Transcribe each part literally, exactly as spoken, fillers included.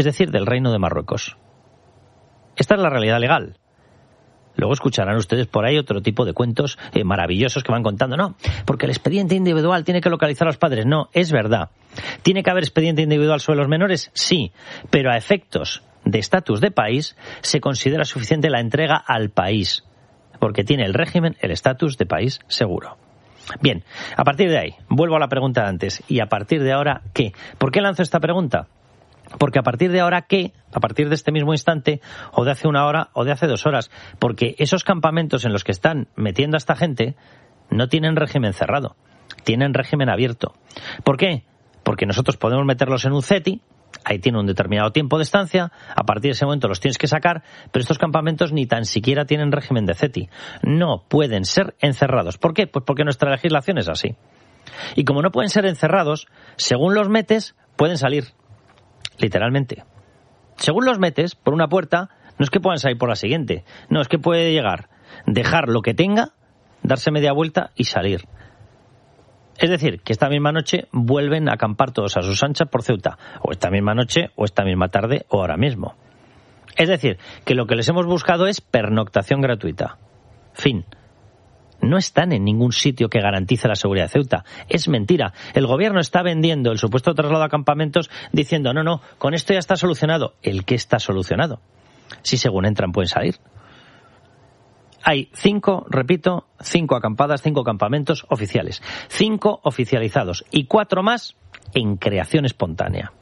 es decir, del Reino de Marruecos. Esta es la realidad legal. Luego escucharán ustedes por ahí otro tipo de cuentos eh, maravillosos que van contando. No, porque el expediente individual tiene que localizar a los padres. No, es verdad. ¿Tiene que haber expediente individual sobre los menores? Sí, pero a efectos de estatus de país se considera suficiente la entrega al país, porque tiene el régimen, el estatus de país seguro. Bien, a partir de ahí, vuelvo a la pregunta de antes. ¿Y a partir de ahora qué? ¿Por qué lanzo esta pregunta? Porque a partir de ahora, ¿qué? A partir de este mismo instante, o de hace una hora, o de hace dos horas. Porque esos campamentos en los que están metiendo a esta gente no tienen régimen cerrado, tienen régimen abierto. ¿Por qué? Porque nosotros podemos meterlos en un CETI, ahí tiene un determinado tiempo de estancia, a partir de ese momento los tienes que sacar, pero estos campamentos ni tan siquiera tienen régimen de CETI. No pueden ser encerrados. ¿Por qué? Pues porque nuestra legislación es así. Y como no pueden ser encerrados, según los metes, pueden salir. Literalmente. Según los metes por una puerta, no es que puedan salir por la siguiente. No, es que puede llegar, dejar lo que tenga, darse media vuelta y salir. Es decir, que esta misma noche vuelven a acampar todos a sus anchas por Ceuta. O esta misma noche, o esta misma tarde, o ahora mismo. Es decir, que lo que les hemos buscado es pernoctación gratuita. Fin. No están en ningún sitio que garantice la seguridad de Ceuta. Es mentira. El gobierno está vendiendo el supuesto traslado a campamentos diciendo, no, no, con esto ya está solucionado. ¿El qué está solucionado? Si según entran pueden salir. Hay cinco, repito, cinco acampadas, cinco campamentos oficiales. Cinco oficializados y cuatro más en creación espontánea.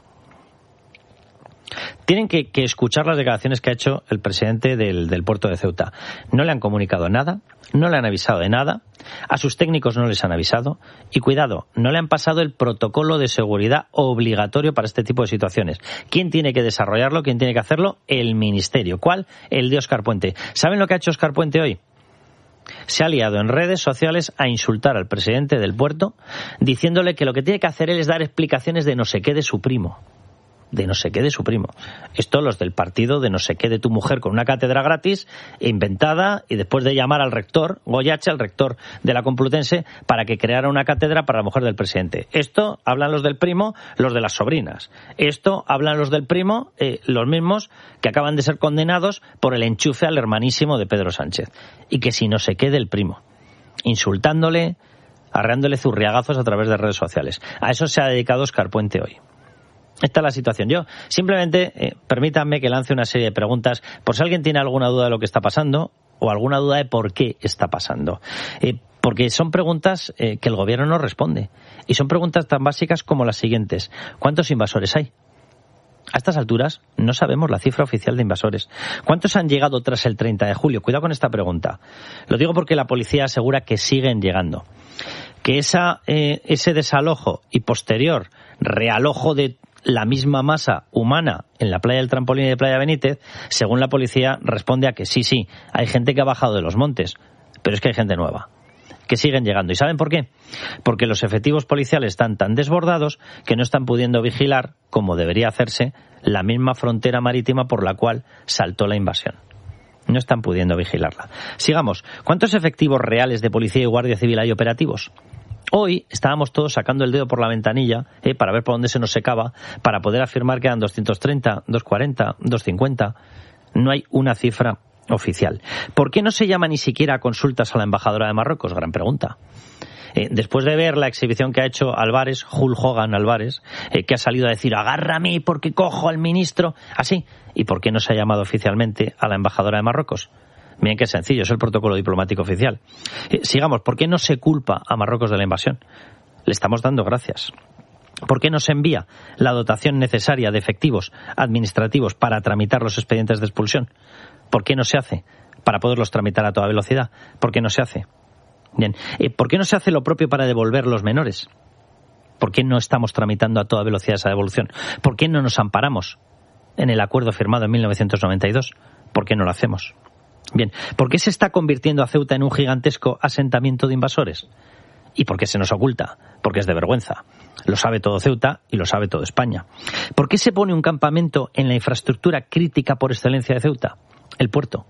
Tienen que, que escuchar las declaraciones que ha hecho el presidente del, del puerto de Ceuta. No le han comunicado nada, no le han avisado de nada, a sus técnicos no les han avisado y, cuidado, no le han pasado el protocolo de seguridad obligatorio para este tipo de situaciones. ¿Quién tiene que desarrollarlo? ¿Quién tiene que hacerlo? El Ministerio. ¿Cuál? El de Óscar Puente. ¿Saben lo que ha hecho Óscar Puente hoy? Se ha liado en redes sociales a insultar al presidente del puerto diciéndole que lo que tiene que hacer él es dar explicaciones de no sé qué de su primo. De no sé qué de su primo. Esto los del partido de no sé qué de tu mujer con una cátedra gratis inventada y después de llamar al rector, Goyache, al rector de la Complutense, para que creara una cátedra para la mujer del presidente. Esto hablan los del primo, los de las sobrinas. Esto hablan los del primo, eh, los mismos que acaban de ser condenados por el enchufe al hermanísimo de Pedro Sánchez. Y que si no sé qué del primo. Insultándole, arreándole zurriagazos a través de redes sociales. A eso se ha dedicado Óscar Puente hoy. Esta es la situación. Yo simplemente eh, permítanme que lance una serie de preguntas por si alguien tiene alguna duda de lo que está pasando o alguna duda de por qué está pasando. Eh, porque son preguntas eh, que el gobierno no responde. Y son preguntas tan básicas como las siguientes. ¿Cuántos invasores hay? A estas alturas no sabemos la cifra oficial de invasores. ¿Cuántos han llegado tras el treinta de julio? Cuidado con esta pregunta. Lo digo porque la policía asegura que siguen llegando. Que esa, eh, ese desalojo y posterior realojo de la misma masa humana en la playa del Trampolín y de Playa Benítez, según la policía, responde a que sí, sí, hay gente que ha bajado de los montes, pero es que hay gente nueva, que siguen llegando. ¿Y saben por qué? Porque los efectivos policiales están tan desbordados que no están pudiendo vigilar, como debería hacerse, la misma frontera marítima por la cual saltó la invasión. No están pudiendo vigilarla. Sigamos. ¿Cuántos efectivos reales de policía y guardia civil hay operativos? Hoy estábamos todos sacando el dedo por la ventanilla eh, para ver por dónde se nos secaba, para poder afirmar que eran doscientos treinta, doscientos cuarenta, doscientos cincuenta. No hay una cifra oficial. ¿Por qué no se llama ni siquiera a consultas a la embajadora de Marruecos? Gran pregunta. Eh, después de ver la exhibición que ha hecho Álvarez, Hulk Hogan Álvarez, eh, que ha salido a decir, agárrame porque cojo al ministro, así, ¿y por qué no se ha llamado oficialmente a la embajadora de Marruecos? Miren qué sencillo, es el protocolo diplomático oficial. Eh, sigamos, ¿por qué no se culpa a Marruecos de la invasión? Le estamos dando gracias. ¿Por qué no se envía la dotación necesaria de efectivos administrativos para tramitar los expedientes de expulsión? ¿Por qué no se hace? Para poderlos tramitar a toda velocidad. ¿Por qué no se hace? Bien, eh, ¿por qué no se hace lo propio para devolver los menores? ¿Por qué no estamos tramitando a toda velocidad esa devolución? ¿Por qué no nos amparamos en el acuerdo firmado en mil novecientos noventa y dos? ¿Por qué no lo hacemos? Bien, ¿por qué se está convirtiendo a Ceuta en un gigantesco asentamiento de invasores? ¿Y por qué se nos oculta? Porque es de vergüenza. Lo sabe todo Ceuta y lo sabe todo España. ¿Por qué se pone un campamento en la infraestructura crítica por excelencia de Ceuta? El puerto.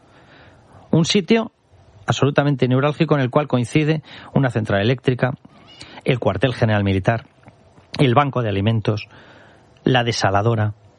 Un sitio absolutamente neurálgico en el cual coincide una central eléctrica, el cuartel general militar, el banco de alimentos, la desaladora,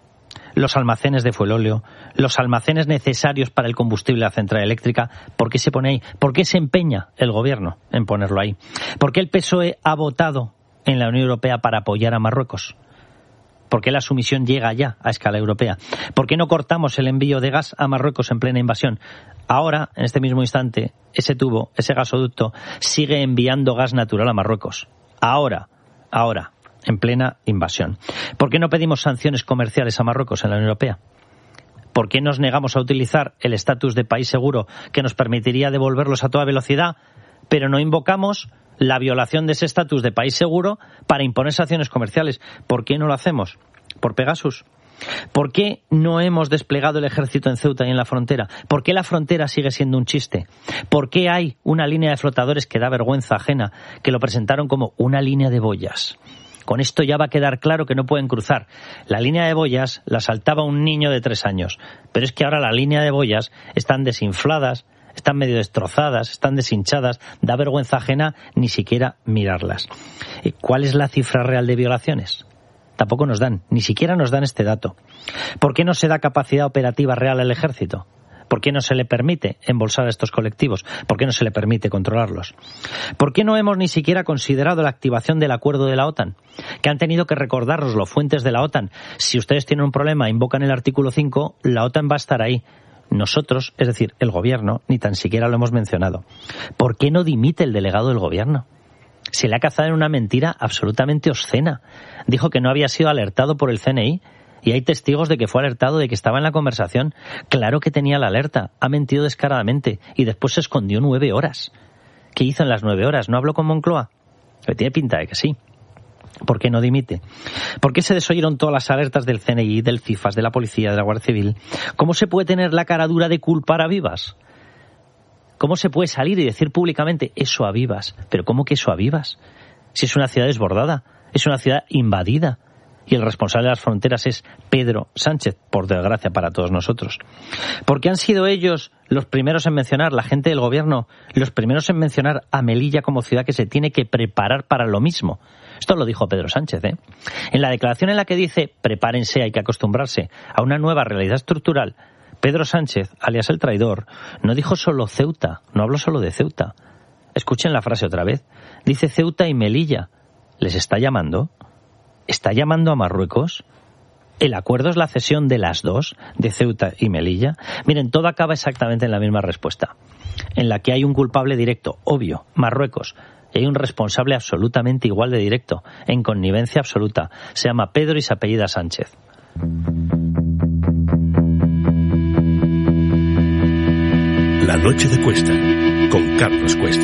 los almacenes de fuelóleo, los almacenes necesarios para el combustible de la central eléctrica. ¿Por qué se pone ahí? ¿Por qué se empeña el gobierno en ponerlo ahí? ¿Por qué el P S O E ha votado en la Unión Europea para apoyar a Marruecos? ¿Por qué la sumisión llega ya a escala europea? ¿Por qué no cortamos el envío de gas a Marruecos en plena invasión? Ahora, en este mismo instante, ese tubo, ese gasoducto, sigue enviando gas natural a Marruecos. Ahora, ahora, en plena invasión. ¿Por qué no pedimos sanciones comerciales a Marruecos en la Unión Europea? ¿Por qué nos negamos a utilizar el estatus de país seguro que nos permitiría devolverlos a toda velocidad, pero no invocamos la violación de ese estatus de país seguro para imponer sanciones comerciales? ¿Por qué no lo hacemos? ¿Por Pegasus? ¿Por qué no hemos desplegado el ejército en Ceuta y en la frontera? ¿Por qué la frontera sigue siendo un chiste? ¿Por qué hay una línea de flotadores que da vergüenza ajena, que lo presentaron como una línea de boyas? Con esto ya va a quedar claro que no pueden cruzar. La línea de boyas la saltaba un niño de tres años, pero es que ahora la línea de boyas están desinfladas, están medio destrozadas, están deshinchadas, da vergüenza ajena ni siquiera mirarlas. ¿Cuál es la cifra real de violaciones? Tampoco nos dan, ni siquiera nos dan este dato. ¿Por qué no se da capacidad operativa real al ejército? ¿Por qué no se le permite embolsar a estos colectivos? ¿Por qué no se le permite controlarlos? ¿Por qué no hemos ni siquiera considerado la activación del acuerdo de la OTAN? Que han tenido que recordarnos los fuentes de la OTAN. Si ustedes tienen un problema, invocan el artículo cinco, la OTAN va a estar ahí. Nosotros, es decir, el gobierno, ni tan siquiera lo hemos mencionado. ¿Por qué no dimite el delegado del gobierno? Se le ha cazado en una mentira absolutamente obscena. Dijo que no había sido alertado por el C N I y hay testigos de que fue alertado, de que estaba en la conversación. Claro que tenía la alerta, ha mentido descaradamente y después se escondió nueve horas. ¿Qué hizo en las nueve horas? ¿No habló con Moncloa? Que tiene pinta de que sí. ¿Por qué no dimite? ¿Por qué se desoyeron todas las alertas del C N I, del CIFAS, de la policía, de la Guardia Civil? ¿Cómo se puede tener la cara dura de culpar a Vivas? ¿Cómo se puede salir y decir públicamente eso a Vivas? ¿Pero cómo que eso a Vivas? Si es una ciudad desbordada, es una ciudad invadida y el responsable de las fronteras es Pedro Sánchez, por desgracia para todos nosotros. ¿Por qué han sido ellos los primeros en mencionar, la gente del gobierno, los primeros en mencionar a Melilla como ciudad que se tiene que preparar para lo mismo? Esto lo dijo Pedro Sánchez, ¿eh? En la declaración en la que dice prepárense, hay que acostumbrarse a una nueva realidad estructural, Pedro Sánchez, alias el traidor, no dijo solo Ceuta, no habló solo de Ceuta. Escuchen la frase otra vez. Dice Ceuta y Melilla. ¿Les está llamando? ¿Está llamando a Marruecos? ¿El acuerdo es la cesión de las dos, de Ceuta y Melilla? Miren, todo acaba exactamente en la misma respuesta, en la que hay un culpable directo, obvio, Marruecos, y hay un responsable absolutamente igual de directo, en connivencia absoluta. Se llama Pedro y se apellida Sánchez. La noche de Cuesta, con Carlos Cuesta.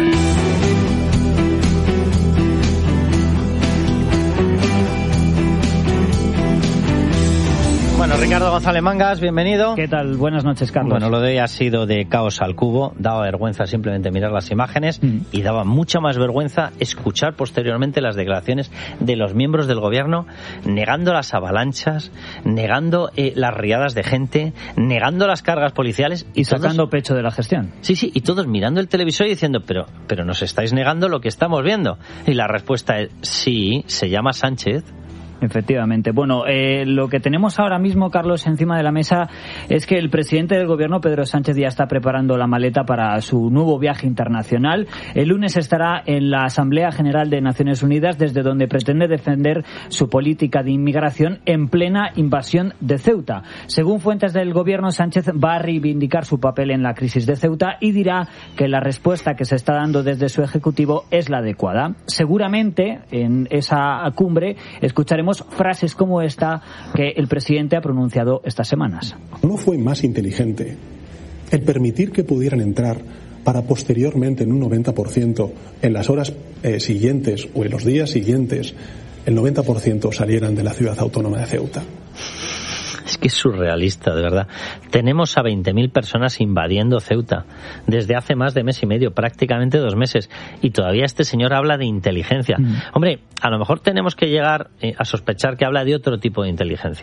Bueno, Ricardo González Mangas, bienvenido. ¿Qué tal? Buenas noches, Carlos. Bueno, lo de hoy ha sido de caos al cubo, daba vergüenza simplemente mirar las imágenes mm. y daba mucha más vergüenza escuchar posteriormente las declaraciones de los miembros del gobierno negando las avalanchas, negando eh, las riadas de gente, negando las cargas policiales. Y sacando todos, pecho de la gestión. Sí, sí, y todos mirando el televisor y diciendo, pero, pero nos estáis negando lo que estamos viendo. Y la respuesta es, sí, se llama Sánchez. Efectivamente. Bueno, eh, lo que tenemos ahora mismo, Carlos, encima de la mesa es que el presidente del gobierno, Pedro Sánchez, ya está preparando la maleta para su nuevo viaje internacional. El lunes estará en la Asamblea General de Naciones Unidas, desde donde pretende defender su política de inmigración en plena invasión de Ceuta. Según fuentes del gobierno, Sánchez va a reivindicar su papel en la crisis de Ceuta y dirá que la respuesta que se está dando desde su ejecutivo es la adecuada. Seguramente en esa cumbre escucharemos frases como esta que el presidente ha pronunciado estas semanas. ¿No fue más inteligente el permitir que pudieran entrar para posteriormente en un noventa por ciento en las horas eh, siguientes o en los días siguientes el noventa por ciento salieran de la ciudad autónoma de Ceuta? Es que es surrealista, de verdad. Tenemos a veinte mil personas invadiendo Ceuta desde hace más de mes y medio, prácticamente dos meses, y todavía este señor habla de inteligencia. Mm. Hombre, a lo mejor tenemos que llegar eh, a sospechar que habla de otro tipo de inteligencia.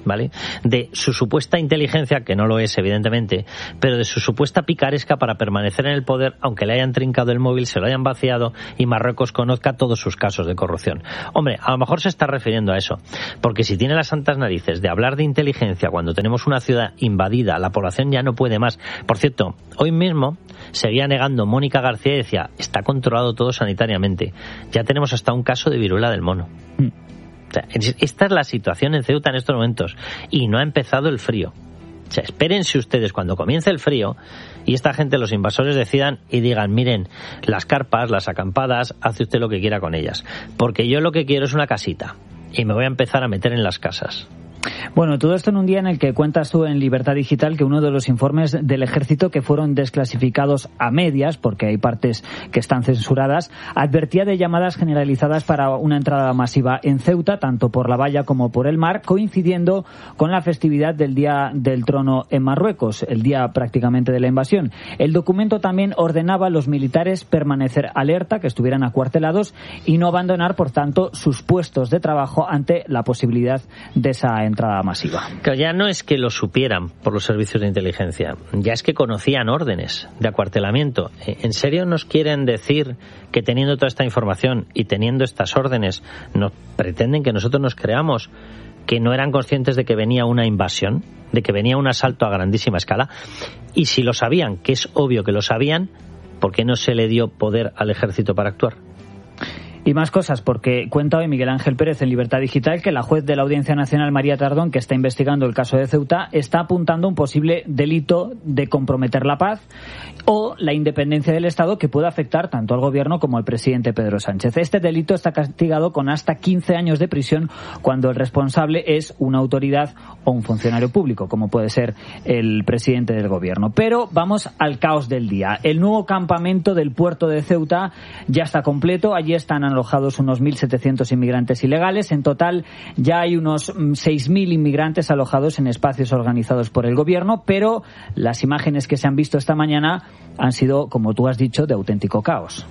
¿vale? De su supuesta inteligencia, que no lo es evidentemente, pero de su supuesta picaresca para permanecer en el poder, aunque le hayan trincado el móvil, se lo hayan vaciado y Marruecos conozca todos sus casos de corrupción. Hombre, a lo mejor se está refiriendo a eso, porque si tiene las santas narices de hablar de inteligencia cuando tenemos una ciudad invadida, la población ya no puede más. Por cierto, hoy mismo seguía negando Mónica García y decía, está controlado todo sanitariamente. Ya tenemos hasta un caso de viruela del mono. Mm. O sea, esta es la situación en Ceuta en estos momentos y no ha empezado el frío. O sea, espérense ustedes cuando comience el frío y esta gente, los invasores, decidan y digan, miren, las carpas, las acampadas, hace usted lo que quiera con ellas, porque yo lo que quiero es una casita y me voy a empezar a meter en las casas. Bueno, todo esto en un día en el que cuentas tú en Libertad Digital que uno de los informes del Ejército que fueron desclasificados a medias, porque hay partes que están censuradas, advertía de llamadas generalizadas para una entrada masiva en Ceuta, tanto por la valla como por el mar, coincidiendo con la festividad del Día del Trono en Marruecos, el día prácticamente de la invasión. El documento también ordenaba a los militares permanecer alerta, que estuvieran acuartelados y no abandonar, por tanto, sus puestos de trabajo ante la posibilidad de esa entrada entrada masiva. Que ya no es que lo supieran por los servicios de inteligencia, ya es que conocían órdenes de acuartelamiento. ¿En serio nos quieren decir que teniendo toda esta información y teniendo estas órdenes nos pretenden que nosotros nos creamos que no eran conscientes de que venía una invasión, de que venía un asalto a grandísima escala? Y si lo sabían, que es obvio que lo sabían, ¿por qué no se le dio poder al ejército para actuar? Y más cosas, porque cuenta hoy Miguel Ángel Pérez en Libertad Digital que la juez de la Audiencia Nacional, María Tardón, que está investigando el caso de Ceuta, está apuntando un posible delito de comprometer la paz o la independencia del Estado que puede afectar tanto al gobierno como al presidente Pedro Sánchez. Este delito está castigado con hasta quince años de prisión cuando el responsable es una autoridad o un funcionario público, como puede ser el presidente del gobierno. Pero vamos al caos del día. El nuevo campamento del puerto de Ceuta ya está completo. Allí están alojados unos mil setecientos inmigrantes ilegales. En total ya hay unos seis mil inmigrantes alojados en espacios organizados por el gobierno, pero las imágenes que se han visto esta mañana han sido, como tú has dicho, de auténtico caos.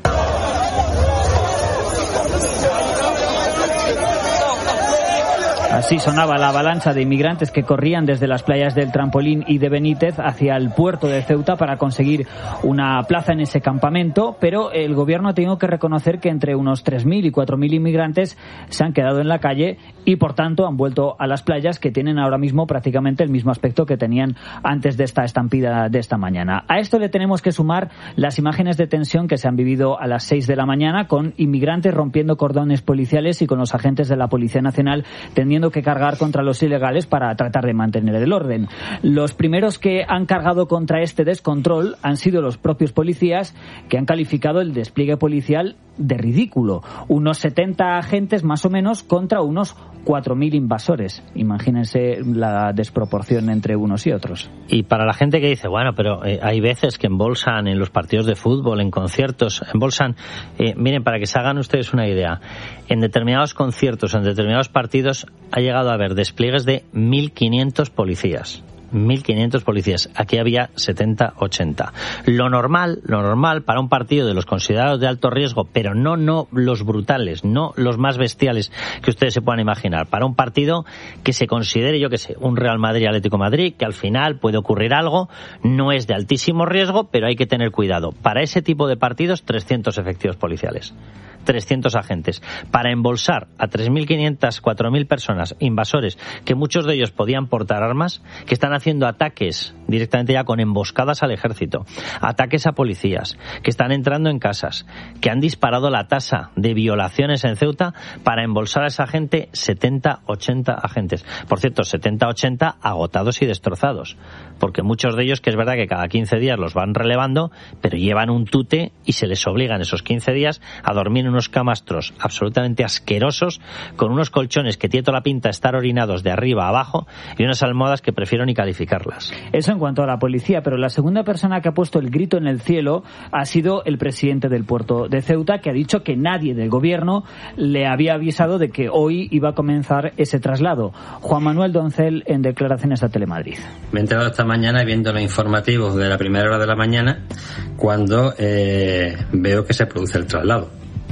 Así sonaba la avalancha de inmigrantes que corrían desde las playas del Trampolín y de Benítez hacia el puerto de Ceuta para conseguir una plaza en ese campamento, pero el gobierno ha tenido que reconocer que entre unos tres mil y cuatro mil inmigrantes se han quedado en la calle y, por tanto, han vuelto a las playas, que tienen ahora mismo prácticamente el mismo aspecto que tenían antes de esta estampida de esta mañana. A esto le tenemos que sumar las imágenes de tensión que se han vivido a las seis de la mañana, con inmigrantes rompiendo cordones policiales y con los agentes de la Policía Nacional tendiendo que cargar contra los ilegales para tratar de mantener el orden. Los primeros que han cargado contra este descontrol han sido los propios policías, que han calificado el despliegue policial de ridículo. Unos setenta agentes más o menos contra unos cuatro mil invasores. Imagínense la desproporción entre unos y otros. Y para la gente que dice, bueno, pero eh, hay veces que embolsan en los partidos de fútbol, en conciertos, embolsan, eh, miren, para que se hagan ustedes una idea, en determinados conciertos, en determinados partidos, ha llegado a haber despliegues de mil quinientos policías. mil quinientos policías. Aquí había setenta, ochenta. Lo normal, lo normal para un partido de los considerados de alto riesgo, pero no, no los brutales, no los más bestiales que ustedes se puedan imaginar. Para un partido que se considere, yo qué sé, un Real Madrid, Atlético Madrid, que al final puede ocurrir algo, no es de altísimo riesgo, pero hay que tener cuidado. Para ese tipo de partidos, trescientos efectivos policiales. trescientos agentes para embolsar a tres mil quinientas, cuatro mil personas, invasores, que muchos de ellos podían portar armas, que están haciendo ataques directamente ya con emboscadas al ejército, ataques a policías, que están entrando en casas, que han disparado la tasa de violaciones en Ceuta para embolsar a esa gente, setenta, ochenta agentes. Por cierto, setenta, ochenta agotados y destrozados, porque muchos de ellos, que es verdad que cada quince días los van relevando, pero llevan un tute y se les obligan esos quince días a dormir en unos camastros absolutamente asquerosos, con unos colchones que tiene toda la pinta de estar orinados de arriba a abajo y unas almohadas que prefiero ni calificarlas. Eso en cuanto a la policía, pero la segunda persona que ha puesto el grito en el cielo ha sido el presidente del puerto de Ceuta, que ha dicho que nadie del gobierno le había avisado de que hoy iba a comenzar ese traslado. Juan Manuel Doncel, en declaraciones a Telemadrid. Me he enterado esta mañana viendo los informativos de la primera hora de la mañana cuando eh, veo que se produce el traslado.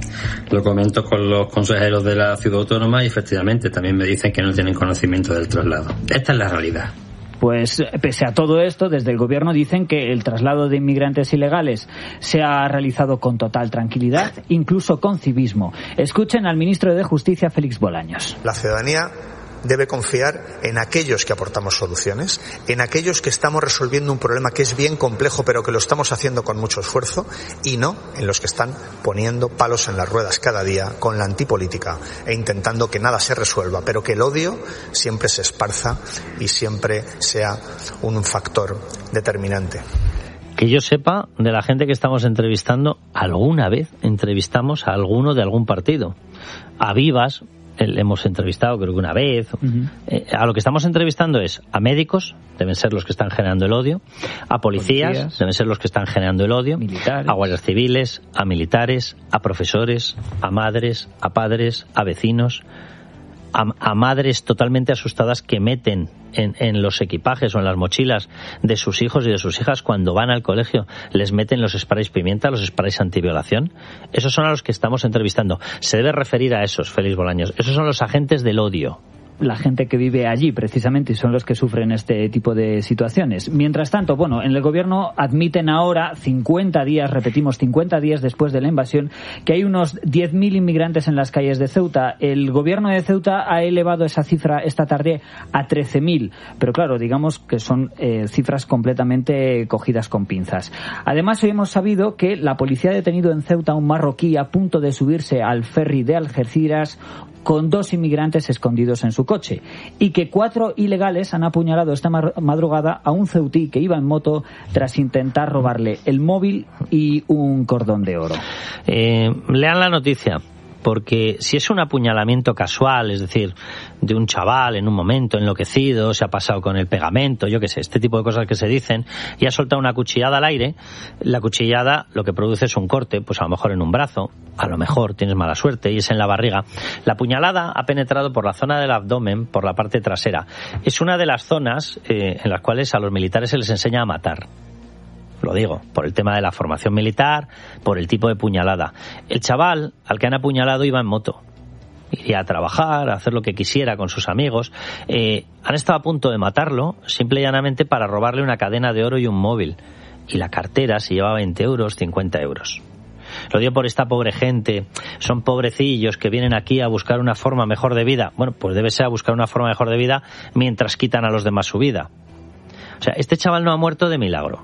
Lo comento con los consejeros de la ciudad autónoma y efectivamente también me dicen que no tienen conocimiento del traslado. Esta es la realidad. Pues pese a todo esto, desde el gobierno dicen que el traslado de inmigrantes ilegales se ha realizado con total tranquilidad, incluso con civismo. Escuchen al ministro de Justicia, Félix Bolaños. La ciudadanía debe confiar en aquellos que aportamos soluciones, en aquellos que estamos resolviendo un problema que es bien complejo pero que lo estamos haciendo con mucho esfuerzo, y no en los que están poniendo palos en las ruedas cada día con la antipolítica e intentando que nada se resuelva, pero que el odio siempre se esparza y siempre sea un factor determinante. Que yo sepa, de la gente que estamos entrevistando, alguna vez entrevistamos a alguno de algún partido. A Vivas hemos entrevistado creo que una vez. Uh-huh. Eh, a lo que estamos entrevistando es a médicos, deben ser los que están generando el odio, a policías, policías. deben ser los que están generando el odio, militares. A guardias civiles, a militares, a profesores, a madres, a padres, a vecinos, a, a madres totalmente asustadas que meten en, en los equipajes o en las mochilas de sus hijos y de sus hijas cuando van al colegio, les meten los sprays pimienta, los sprays antiviolación. Esos son a los que estamos entrevistando. Se debe referir a esos, Félix Bolaños. Esos son los agentes del odio. La gente que vive allí, precisamente, y son los que sufren este tipo de situaciones. Mientras tanto, bueno, en el gobierno admiten ahora, cincuenta días, repetimos, cincuenta días después de la invasión, que hay unos diez mil inmigrantes en las calles de Ceuta. El gobierno de Ceuta ha elevado esa cifra esta tarde a trece mil, pero claro, digamos que son eh, cifras completamente cogidas con pinzas. Además, hoy hemos sabido que la policía ha detenido en Ceuta a un marroquí a punto de subirse al ferry de Algeciras con dos inmigrantes escondidos en su coche, y que cuatro ilegales han apuñalado esta madrugada a un ceutí que iba en moto tras intentar robarle el móvil y un cordón de oro. Eh, lean la noticia, porque si es un apuñalamiento casual, es decir, de un chaval en un momento enloquecido, se ha pasado con el pegamento, yo qué sé, este tipo de cosas que se dicen, y ha soltado una cuchillada al aire, la cuchillada lo que produce es un corte, pues a lo mejor en un brazo, a lo mejor tienes mala suerte y es en la barriga. La puñalada ha penetrado por la zona del abdomen, por la parte trasera. Es una de las zonas eh, en las cuales a los militares se les enseña a matar. Lo digo, por el tema de la formación militar, por el tipo de puñalada. El chaval al que han apuñalado iba en moto. Iría a trabajar, a hacer lo que quisiera con sus amigos. Eh, han estado a punto de matarlo, simple y llanamente para robarle una cadena de oro y un móvil. Y la cartera se llevaba veinte euros, cincuenta euros. Lo digo por esta pobre gente. Son pobrecillos que vienen aquí a buscar una forma mejor de vida. Bueno, pues debe ser a buscar una forma mejor de vida mientras quitan a los demás su vida. O sea, este chaval no ha muerto de milagro.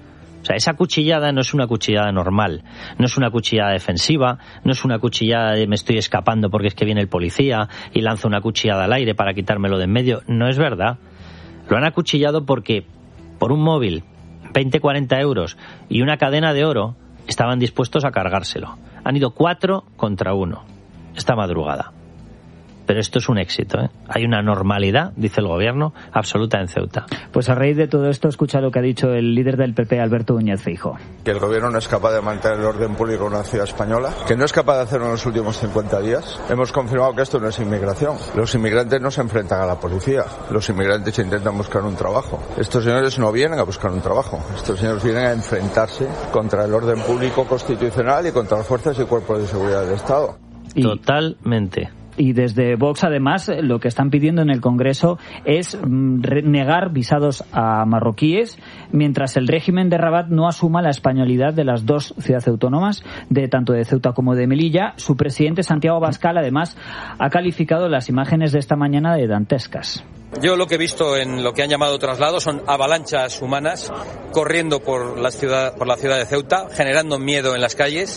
O sea, esa cuchillada no es una cuchillada normal, no es una cuchillada defensiva, no es una cuchillada de me estoy escapando porque es que viene el policía y lanza una cuchillada al aire para quitármelo de en medio. No es verdad. Lo han acuchillado porque por un móvil, veinte, cuarenta euros y una cadena de oro estaban dispuestos a cargárselo. Han ido cuatro contra uno esta madrugada. Pero esto es un éxito, ¿eh? Hay una normalidad, dice el gobierno, absoluta en Ceuta. Pues a raíz de todo esto, escucha lo que ha dicho el líder del P P, Alberto Núñez Feijóo. Que el gobierno no es capaz de mantener el orden público en una ciudad española, que no es capaz de hacerlo en los últimos cincuenta días. Hemos confirmado que esto no es inmigración. Los inmigrantes no se enfrentan a la policía. Los inmigrantes intentan buscar un trabajo. Estos señores no vienen a buscar un trabajo. Estos señores vienen a enfrentarse contra el orden público constitucional y contra las fuerzas y cuerpos de seguridad del Estado. Y... Totalmente. Y desde Vox, además, lo que están pidiendo en el Congreso es negar visados a marroquíes, mientras el régimen de Rabat no asuma la españolidad de las dos ciudades autónomas, de tanto de Ceuta como de Melilla. Su presidente, Santiago Abascal, además, ha calificado las imágenes de esta mañana de dantescas. Yo lo que he visto en lo que han llamado traslados son avalanchas humanas corriendo por la ciudad, por la ciudad de Ceuta, generando miedo en las calles,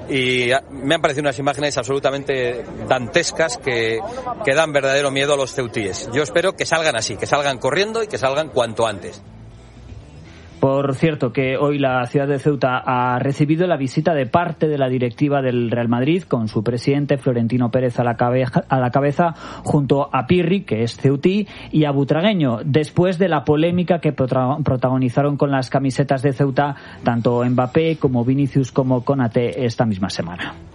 y me han parecido unas imágenes absolutamente dantescas que, que dan verdadero miedo a los ceutíes. Yo espero que salgan así, que salgan corriendo y que salgan cuanto antes. Por cierto, que hoy la ciudad de Ceuta ha recibido la visita de parte de la directiva del Real Madrid, con su presidente Florentino Pérez a la cabeza, a la cabeza junto a Pirri, que es ceutí, y a Butragueño, después de la polémica que protagonizaron con las camisetas de Ceuta tanto Mbappé como Vinicius como Konaté esta misma semana.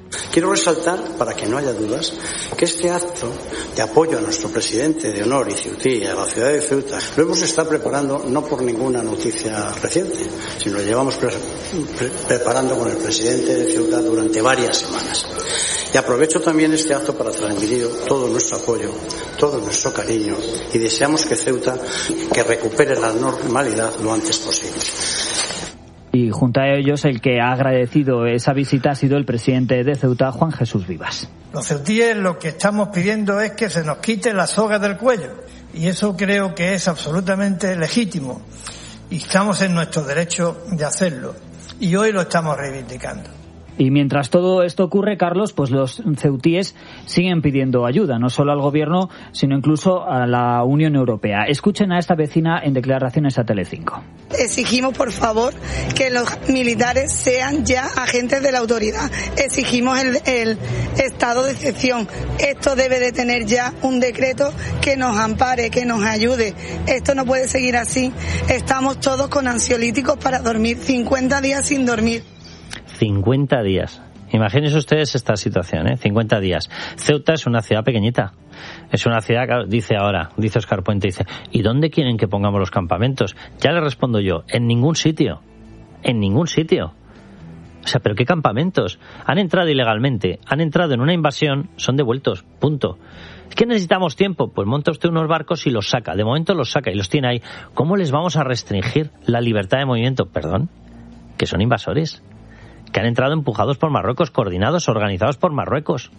Quiero resaltar, para que no haya dudas, que este acto de apoyo a nuestro presidente de honor y Ceutí, a la ciudad de Ceuta, lo hemos estado preparando no por ninguna noticia reciente, sino lo llevamos pre pre preparando con el presidente de Ceuta durante varias semanas. Y aprovecho también este acto para transmitir todo nuestro apoyo, todo nuestro cariño, y deseamos que Ceuta que recupere la normalidad lo antes posible. Y junto a ellos, el que ha agradecido esa visita ha sido el presidente de Ceuta, Juan Jesús Vivas. Los ceutíes lo que estamos pidiendo es que se nos quite la soga del cuello, y eso creo que es absolutamente legítimo, y estamos en nuestro derecho de hacerlo, y hoy lo estamos reivindicando. Y mientras todo esto ocurre, Carlos, pues los ceutíes siguen pidiendo ayuda, no solo al gobierno, sino incluso a la Unión Europea. Escuchen a esta vecina en declaraciones a Telecinco. Exigimos, por favor, que los militares sean ya agentes de la autoridad. Exigimos el, el estado de excepción. Esto debe de tener ya un decreto que nos ampare, que nos ayude. Esto no puede seguir así. Estamos todos con ansiolíticos para dormir, cincuenta días sin dormir. cincuenta días. Imagínense ustedes esta situación, ¿eh? cincuenta días. Ceuta es una ciudad pequeñita. Es una ciudad, dice ahora, dice Óscar Puente, dice, ¿y dónde quieren que pongamos los campamentos? Ya le respondo yo, en ningún sitio. En ningún sitio. O sea, ¿pero qué campamentos? Han entrado ilegalmente, han entrado en una invasión, son devueltos, punto. ¿Es que necesitamos tiempo? Pues monta usted unos barcos y los saca. De momento los saca y los tiene ahí. ¿Cómo les vamos a restringir la libertad de movimiento? Perdón, que son invasores, que han entrado empujados por Marruecos, coordinados, organizados por Marruecos.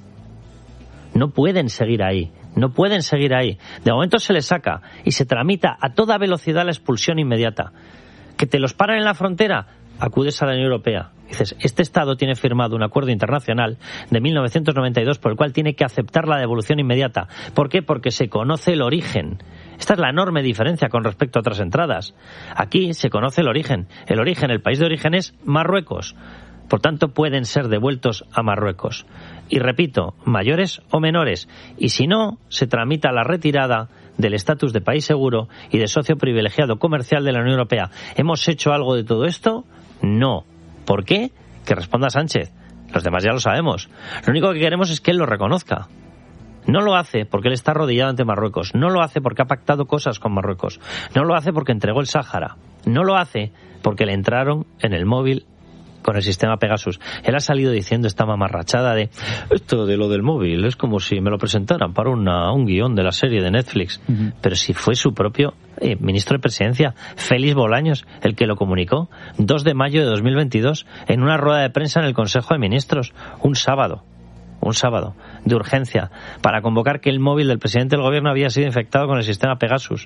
No pueden seguir ahí, no pueden seguir ahí. De momento se les saca y se tramita a toda velocidad la expulsión inmediata. ¿Que te los paran en la frontera? Acudes a la Unión Europea. Dices, este Estado tiene firmado un acuerdo internacional de mil novecientos noventa y dos por el cual tiene que aceptar la devolución inmediata. ¿Por qué? Porque se conoce el origen. Esta es la enorme diferencia con respecto a otras entradas. Aquí se conoce el origen. El origen, el país de origen es Marruecos. Por tanto, pueden ser devueltos a Marruecos. Y repito, mayores o menores. Y si no, se tramita la retirada del estatus de país seguro y de socio privilegiado comercial de la Unión Europea. ¿Hemos hecho algo de todo esto? No. ¿Por qué? Que responda Sánchez. Los demás ya lo sabemos. Lo único que queremos es que él lo reconozca. No lo hace porque él está arrodillado ante Marruecos. No lo hace porque ha pactado cosas con Marruecos. No lo hace porque entregó el Sáhara. No lo hace porque le entraron en el móvil con el sistema Pegasus. Él ha salido diciendo esta mamarrachada de esto de lo del móvil es como si me lo presentaran para una, un guión de la serie de Netflix. Uh-huh. Pero si fue su propio eh, ministro de Presidencia, Félix Bolaños, el que lo comunicó, dos de mayo de dos mil veintidós, en una rueda de prensa en el Consejo de Ministros, un sábado, un sábado, de urgencia, para convocar que el móvil del presidente del gobierno había sido infectado con el sistema Pegasus.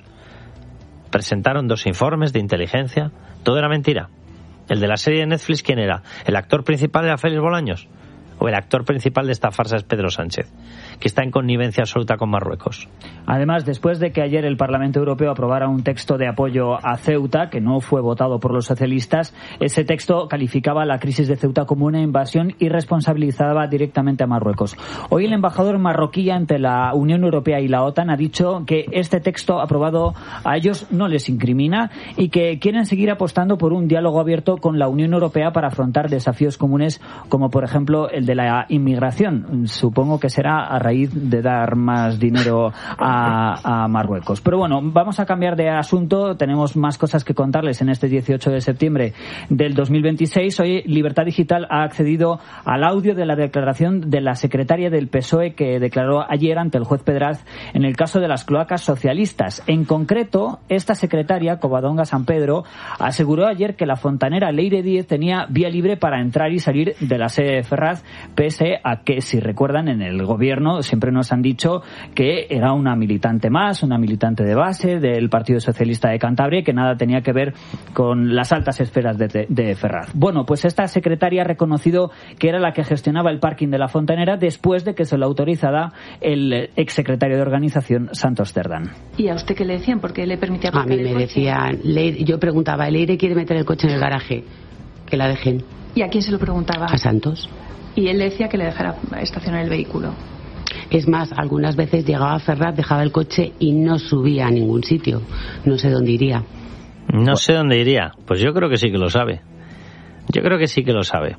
Presentaron dos informes de inteligencia, todo era mentira. El de la serie de Netflix, ¿quién era? ¿El actor principal era Félix Bolaños? ¿O el actor principal de esta farsa es Pedro Sánchez, que está en connivencia absoluta con Marruecos? Además, después de que ayer el Parlamento Europeo aprobara un texto de apoyo a Ceuta, que no fue votado por los socialistas, ese texto calificaba la crisis de Ceuta como una invasión y responsabilizaba directamente a Marruecos. Hoy el embajador marroquí ante la Unión Europea y la OTAN ha dicho que este texto aprobado a ellos no les incrimina y que quieren seguir apostando por un diálogo abierto con la Unión Europea para afrontar desafíos comunes como, por ejemplo, el de la inmigración. Supongo que será a raíz de dar más dinero a, a Marruecos. Pero bueno, vamos a cambiar de asunto. Tenemos más cosas que contarles en este dieciocho de septiembre del dos mil veintiséis. Hoy Libertad Digital ha accedido al audio de la declaración de la secretaria del P S O E que declaró ayer ante el juez Pedraz en el caso de las cloacas socialistas. En concreto, esta secretaria, Covadonga San Pedro, aseguró ayer que la fontanera Leire Díez tenía vía libre para entrar y salir de la sede de Ferraz, pese a que, si recuerdan, en el gobierno siempre nos han dicho que era una militante más, una militante de base del Partido Socialista de Cantabria y que nada tenía que ver con las altas esferas de, de Ferraz. Bueno, pues esta secretaria ha reconocido que era la que gestionaba el parking de la fontanera después de que se lo autorizara el exsecretario de organización, Santos Cerdán. ¿Y a usted qué le decían? ¿Por qué le permitía aparcar el coche? A mí me decían, Leire, yo preguntaba, Leire quiere meter el coche en el garaje, que la dejen. ¿Y a quién se lo preguntaba? A Santos. Y él le decía que le dejara estacionar el vehículo. Es más, algunas veces llegaba a Ferraz, dejaba el coche y no subía a ningún sitio. No sé dónde iría. No sé dónde iría. Pues yo creo que sí que lo sabe. Yo creo que sí que lo sabe.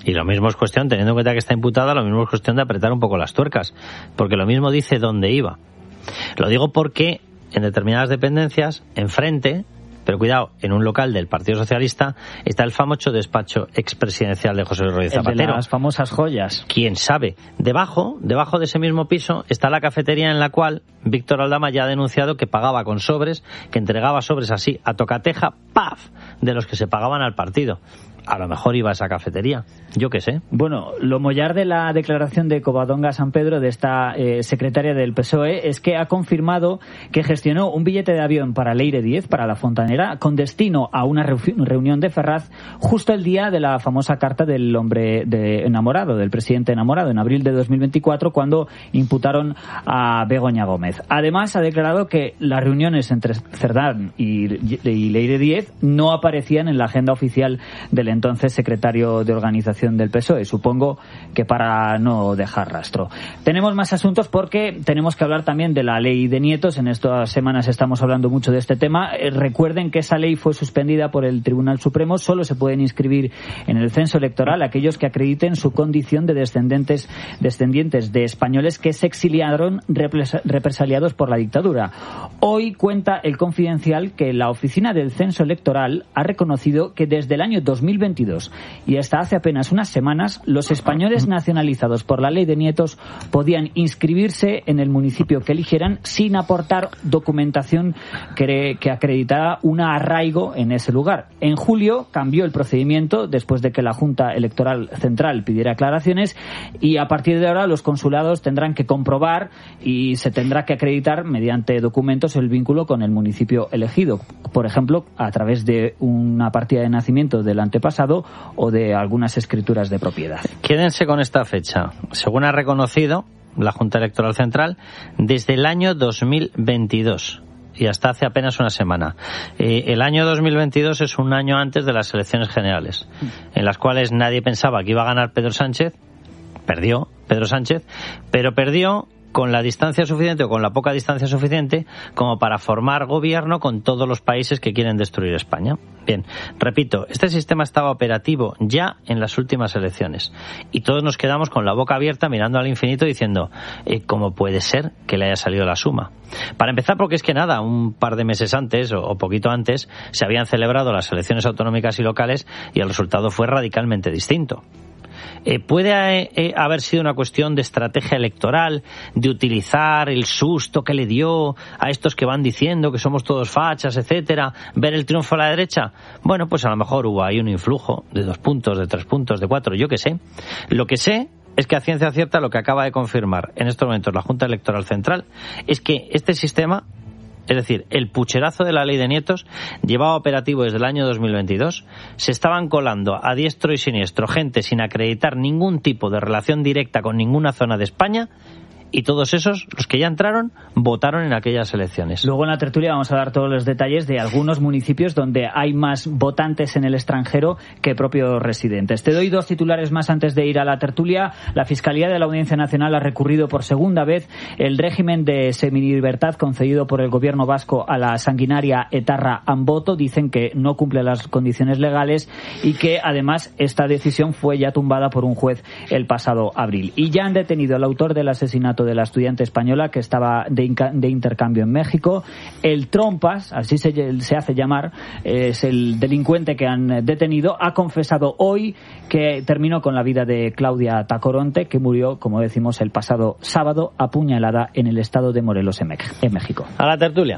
Y lo mismo es cuestión, teniendo en cuenta que está imputada, lo mismo es cuestión de apretar un poco las tuercas, porque lo mismo dice dónde iba. Lo digo porque en determinadas dependencias, enfrente, pero cuidado, en un local del Partido Socialista está el famoso despacho expresidencial de José Luis Rodríguez Zapatero. El de las famosas joyas. ¿Quién sabe? Debajo, debajo de ese mismo piso está la cafetería en la cual Víctor Aldama ya ha denunciado que pagaba con sobres, que entregaba sobres así, a tocateja, ¡paf!, de los que se pagaban al partido. A lo mejor iba a esa cafetería, yo qué sé. Bueno, lo mollar de la declaración de Covadonga San Pedro, de esta eh, secretaria del P S O E, es que ha confirmado que gestionó un billete de avión para Leire diez, para la Fontanera, con destino a una reunión de Ferraz, justo el día de la famosa carta del hombre de enamorado, del presidente enamorado, en abril de dos mil veinticuatro, cuando imputaron a Begoña Gómez. Además, ha declarado que las reuniones entre Cerdán y, y Leire diez no aparecían en la agenda oficial del entonces secretario de organización del P S O E, supongo que para no dejar rastro. Tenemos más asuntos porque tenemos que hablar también de la ley de nietos. En estas semanas estamos hablando mucho de este tema. Eh, recuerden que esa ley fue suspendida por el Tribunal Supremo. Solo se pueden inscribir en el censo electoral aquellos que acrediten su condición de descendientes, descendientes de españoles que se exiliaron represaliados por la dictadura. Hoy cuenta el Confidencial que la Oficina del Censo Electoral ha reconocido que desde el año dos mil veintidós y hasta hace apenas unas semanas, los españoles nacionalizados por la ley de nietos podían inscribirse en el municipio que eligieran sin aportar documentación que, que acreditara un arraigo en ese lugar. En julio cambió el procedimiento después de que la Junta Electoral Central pidiera aclaraciones, y a partir de ahora los consulados tendrán que comprobar y se tendrá que acreditar mediante documentos el vínculo con el municipio elegido, por ejemplo, a través de una partida de nacimiento del antepasado o de algunas escrituras de propiedad. Quédense con esta fecha. Según ha reconocido la Junta Electoral Central, desde el año dos mil veintidós y hasta hace apenas una semana. Eh, el año dos mil veintidós es un año antes de las elecciones generales, en las cuales nadie pensaba que iba a ganar Pedro Sánchez. Perdió Pedro Sánchez, pero perdió con la distancia suficiente o con la poca distancia suficiente como para formar gobierno con todos los países que quieren destruir España. Bien, repito, este sistema estaba operativo ya en las últimas elecciones y todos nos quedamos con la boca abierta mirando al infinito diciendo eh, ¿cómo puede ser que le haya salido la suma? Para empezar, porque es que nada, un par de meses antes o, o poquito antes se habían celebrado las elecciones autonómicas y locales y el resultado fue radicalmente distinto. Eh, ¿Puede eh, haber sido una cuestión de estrategia electoral, de utilizar el susto que le dio a estos que van diciendo que somos todos fachas, etcétera, ver el triunfo a la derecha? Bueno, pues a lo mejor hubo ahí un influjo de dos puntos, de tres puntos, de cuatro, yo qué sé. Lo que sé es que a ciencia cierta lo que acaba de confirmar en estos momentos la Junta Electoral Central es que este sistema, es decir, el pucherazo de la ley de nietos, llevaba operativo desde el año dos mil veintidós, se estaban colando a diestro y siniestro gente sin acreditar ningún tipo de relación directa con ninguna zona de España, y todos esos, los que ya entraron, votaron en aquellas elecciones. Luego en la tertulia vamos a dar todos los detalles de algunos municipios donde hay más votantes en el extranjero que propios residentes. Te doy dos titulares más antes de ir a la tertulia. La Fiscalía de la Audiencia Nacional ha recurrido por segunda vez el régimen de semilibertad concedido por el gobierno vasco a la sanguinaria etarra Amboto. Dicen que no cumple las condiciones legales y que además esta decisión fue ya tumbada por un juez el pasado abril. Y ya han detenido al autor del asesinato de la estudiante española que estaba de, inca, de intercambio en México. El Trompas, así se, se hace llamar, es el delincuente que han detenido, ha confesado hoy que terminó con la vida de Claudia Tacoronte, que murió, como decimos, el pasado sábado apuñalada en el estado de Morelos, en, en México. A la tertulia.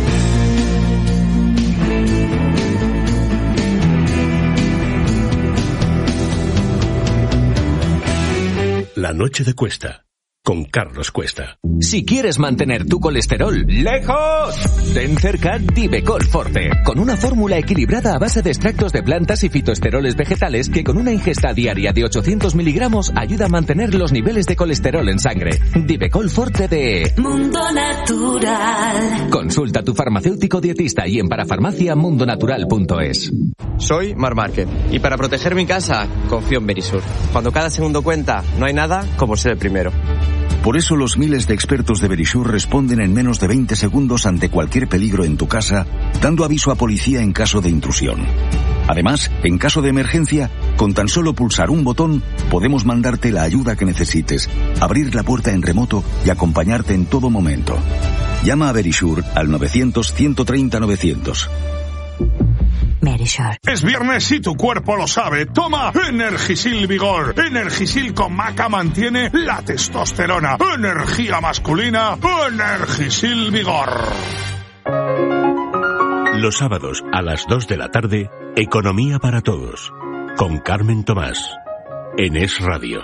La noche de Cuesta, con Carlos Cuesta. Si quieres mantener tu colesterol lejos, ten cerca Divecol Forte, con una fórmula equilibrada a base de extractos de plantas y fitoesteroles vegetales que con una ingesta diaria de ochocientos miligramos ayuda a mantener los niveles de colesterol en sangre. Divecol Forte de Mundo Natural. Consulta a tu farmacéutico dietista y en parafarmacia mundo natural punto es. Soy Mar Márquez y para proteger mi casa confío en Berisur. Cuando cada segundo cuenta, no hay nada como ser el primero. Por eso los miles de expertos de Verisure responden en menos de veinte segundos ante cualquier peligro en tu casa, dando aviso a policía en caso de intrusión. Además, en caso de emergencia, con tan solo pulsar un botón, podemos mandarte la ayuda que necesites, abrir la puerta en remoto y acompañarte en todo momento. Llama a Verisure al novecientos, ciento treinta, novecientos. Verisure. Es viernes y tu cuerpo lo sabe. Toma Energisil Vigor. Energisil con maca mantiene la testosterona. Energía masculina. Energisil Vigor. Los sábados a las dos de la tarde, Economía para Todos, con Carmen Tomás, en Es Radio.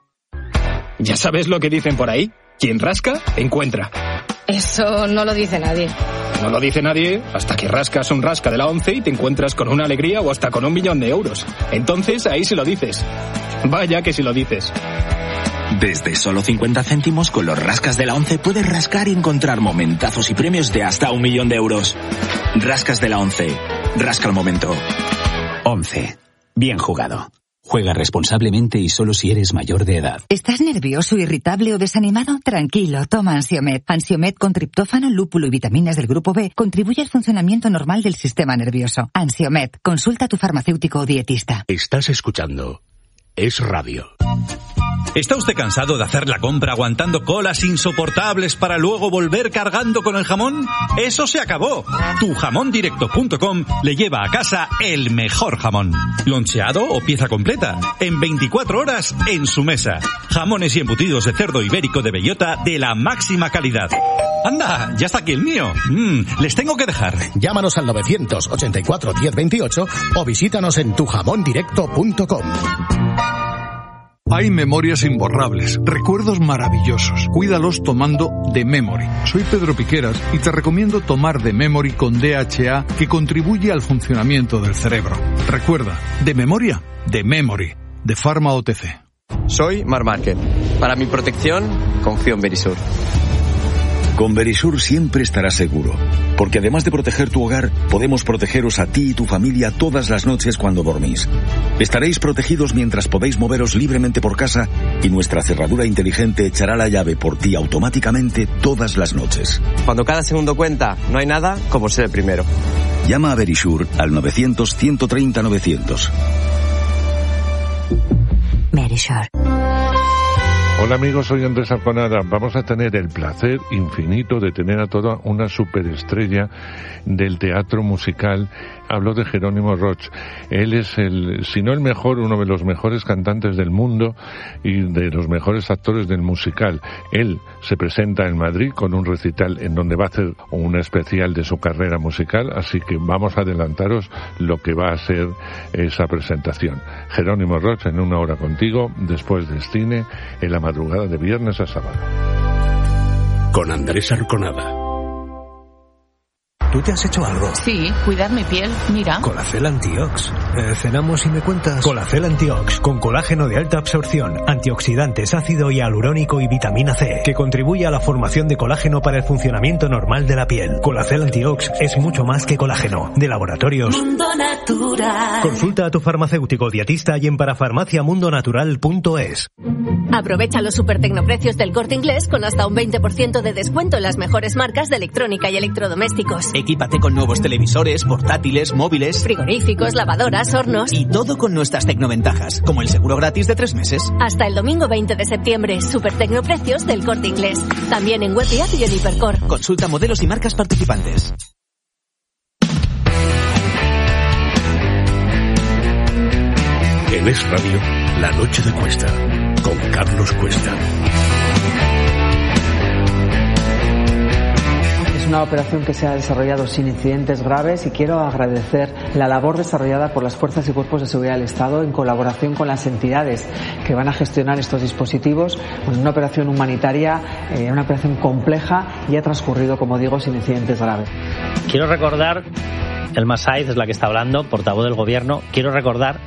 ¿Ya sabes lo que dicen por ahí? Quien rasca, encuentra. Eso no lo dice nadie. No lo dice nadie hasta que rascas un rasca de la ONCE y te encuentras con una alegría o hasta con un millón de euros. Entonces ahí sí lo dices. Vaya que sí lo dices. Desde solo cincuenta céntimos con los rascas de la ONCE puedes rascar y encontrar momentazos y premios de hasta un millón de euros. Rascas de la ONCE. Rasca el momento. ONCE. Bien jugado. Juega responsablemente y solo si eres mayor de edad. ¿Estás nervioso, irritable o desanimado? Tranquilo, toma Ansiomed. Ansiomed con triptófano, lúpulo y vitaminas del grupo B contribuye al funcionamiento normal del sistema nervioso. Ansiomed, consulta a tu farmacéutico o dietista. Estás escuchando Es Radio. ¿Está usted cansado de hacer la compra aguantando colas insoportables para luego volver cargando con el jamón? ¡Eso se acabó! tu jamón directo punto com le lleva a casa el mejor jamón. Loncheado o pieza completa. En veinticuatro horas en su mesa. Jamones y embutidos de cerdo ibérico de bellota de la máxima calidad. ¡Anda! ¡Ya está aquí el mío! Mm, les tengo que dejar. Llámanos al novecientos ochenta y cuatro diez veintiocho o visítanos en tu jamón directo punto com. Hay memorias imborrables, recuerdos maravillosos. Cuídalos tomando The Memory. Soy Pedro Piqueras y te recomiendo tomar The Memory con D H A, que contribuye al funcionamiento del cerebro. Recuerda, de memoria, The Memory, de Pharma O T C. Soy Mar Márquez. Para mi protección, confío en Verisure. Con Verisure siempre estarás seguro, porque además de proteger tu hogar, podemos protegeros a ti y tu familia todas las noches cuando dormís. Estaréis protegidos mientras podéis moveros libremente por casa y nuestra cerradura inteligente echará la llave por ti automáticamente todas las noches. Cuando cada segundo cuenta, no hay nada como ser el primero. Llama a Verisure al novecientos, ciento treinta, novecientos. Verisure. Hola amigos, soy Andrés Arconada. Vamos a tener el placer infinito de tener a toda una superestrella del teatro musical. Hablo de Jerónimo Roch. Él es el, si no el mejor, uno de los mejores cantantes del mundo y de los mejores actores del musical. Él se presenta en Madrid con un recital en donde va a hacer un especial de su carrera musical, así que vamos a adelantaros lo que va a ser esa presentación. Jerónimo Roch en Una Hora Contigo, después del cine, en la madrugada de viernes a sábado. Con Andrés Arconada. ¿Tú te has hecho algo? Sí, cuidar mi piel, mira. Colacel Antiox. Eh, ¿Cenamos y me cuentas? Colacel Antiox, con colágeno de alta absorción, antioxidantes, ácido hialurónico y vitamina C, que contribuye a la formación de colágeno para el funcionamiento normal de la piel. Colacel Antiox es mucho más que colágeno. De Laboratorios Mundo Natural. Consulta a tu farmacéutico dietista y en parafarmacia mundo natural punto es. Aprovecha los super tecnoprecios del Corte Inglés con hasta un veinte por ciento de descuento en las mejores marcas de electrónica y electrodomésticos. Equípate con nuevos televisores, portátiles, móviles, frigoríficos, lavadoras, hornos. Y todo con nuestras tecnoventajas, como el seguro gratis de tres meses. Hasta el domingo veinte de septiembre, super tecnoprecios del Corte Inglés. También en web y app y en Hipercor. Consulta modelos y marcas participantes. En Es Radio, La Noche de Cuesta, con Carlos Cuesta. Una operación que se ha desarrollado sin incidentes graves y quiero agradecer la labor desarrollada por las fuerzas y cuerpos de seguridad del Estado en colaboración con las entidades que van a gestionar estos dispositivos. Bueno, una operación humanitaria, eh, una operación compleja y ha transcurrido, como digo, sin incidentes graves. Quiero recordar, Elma Saiz es la que está hablando, portavoz del Gobierno, quiero recordar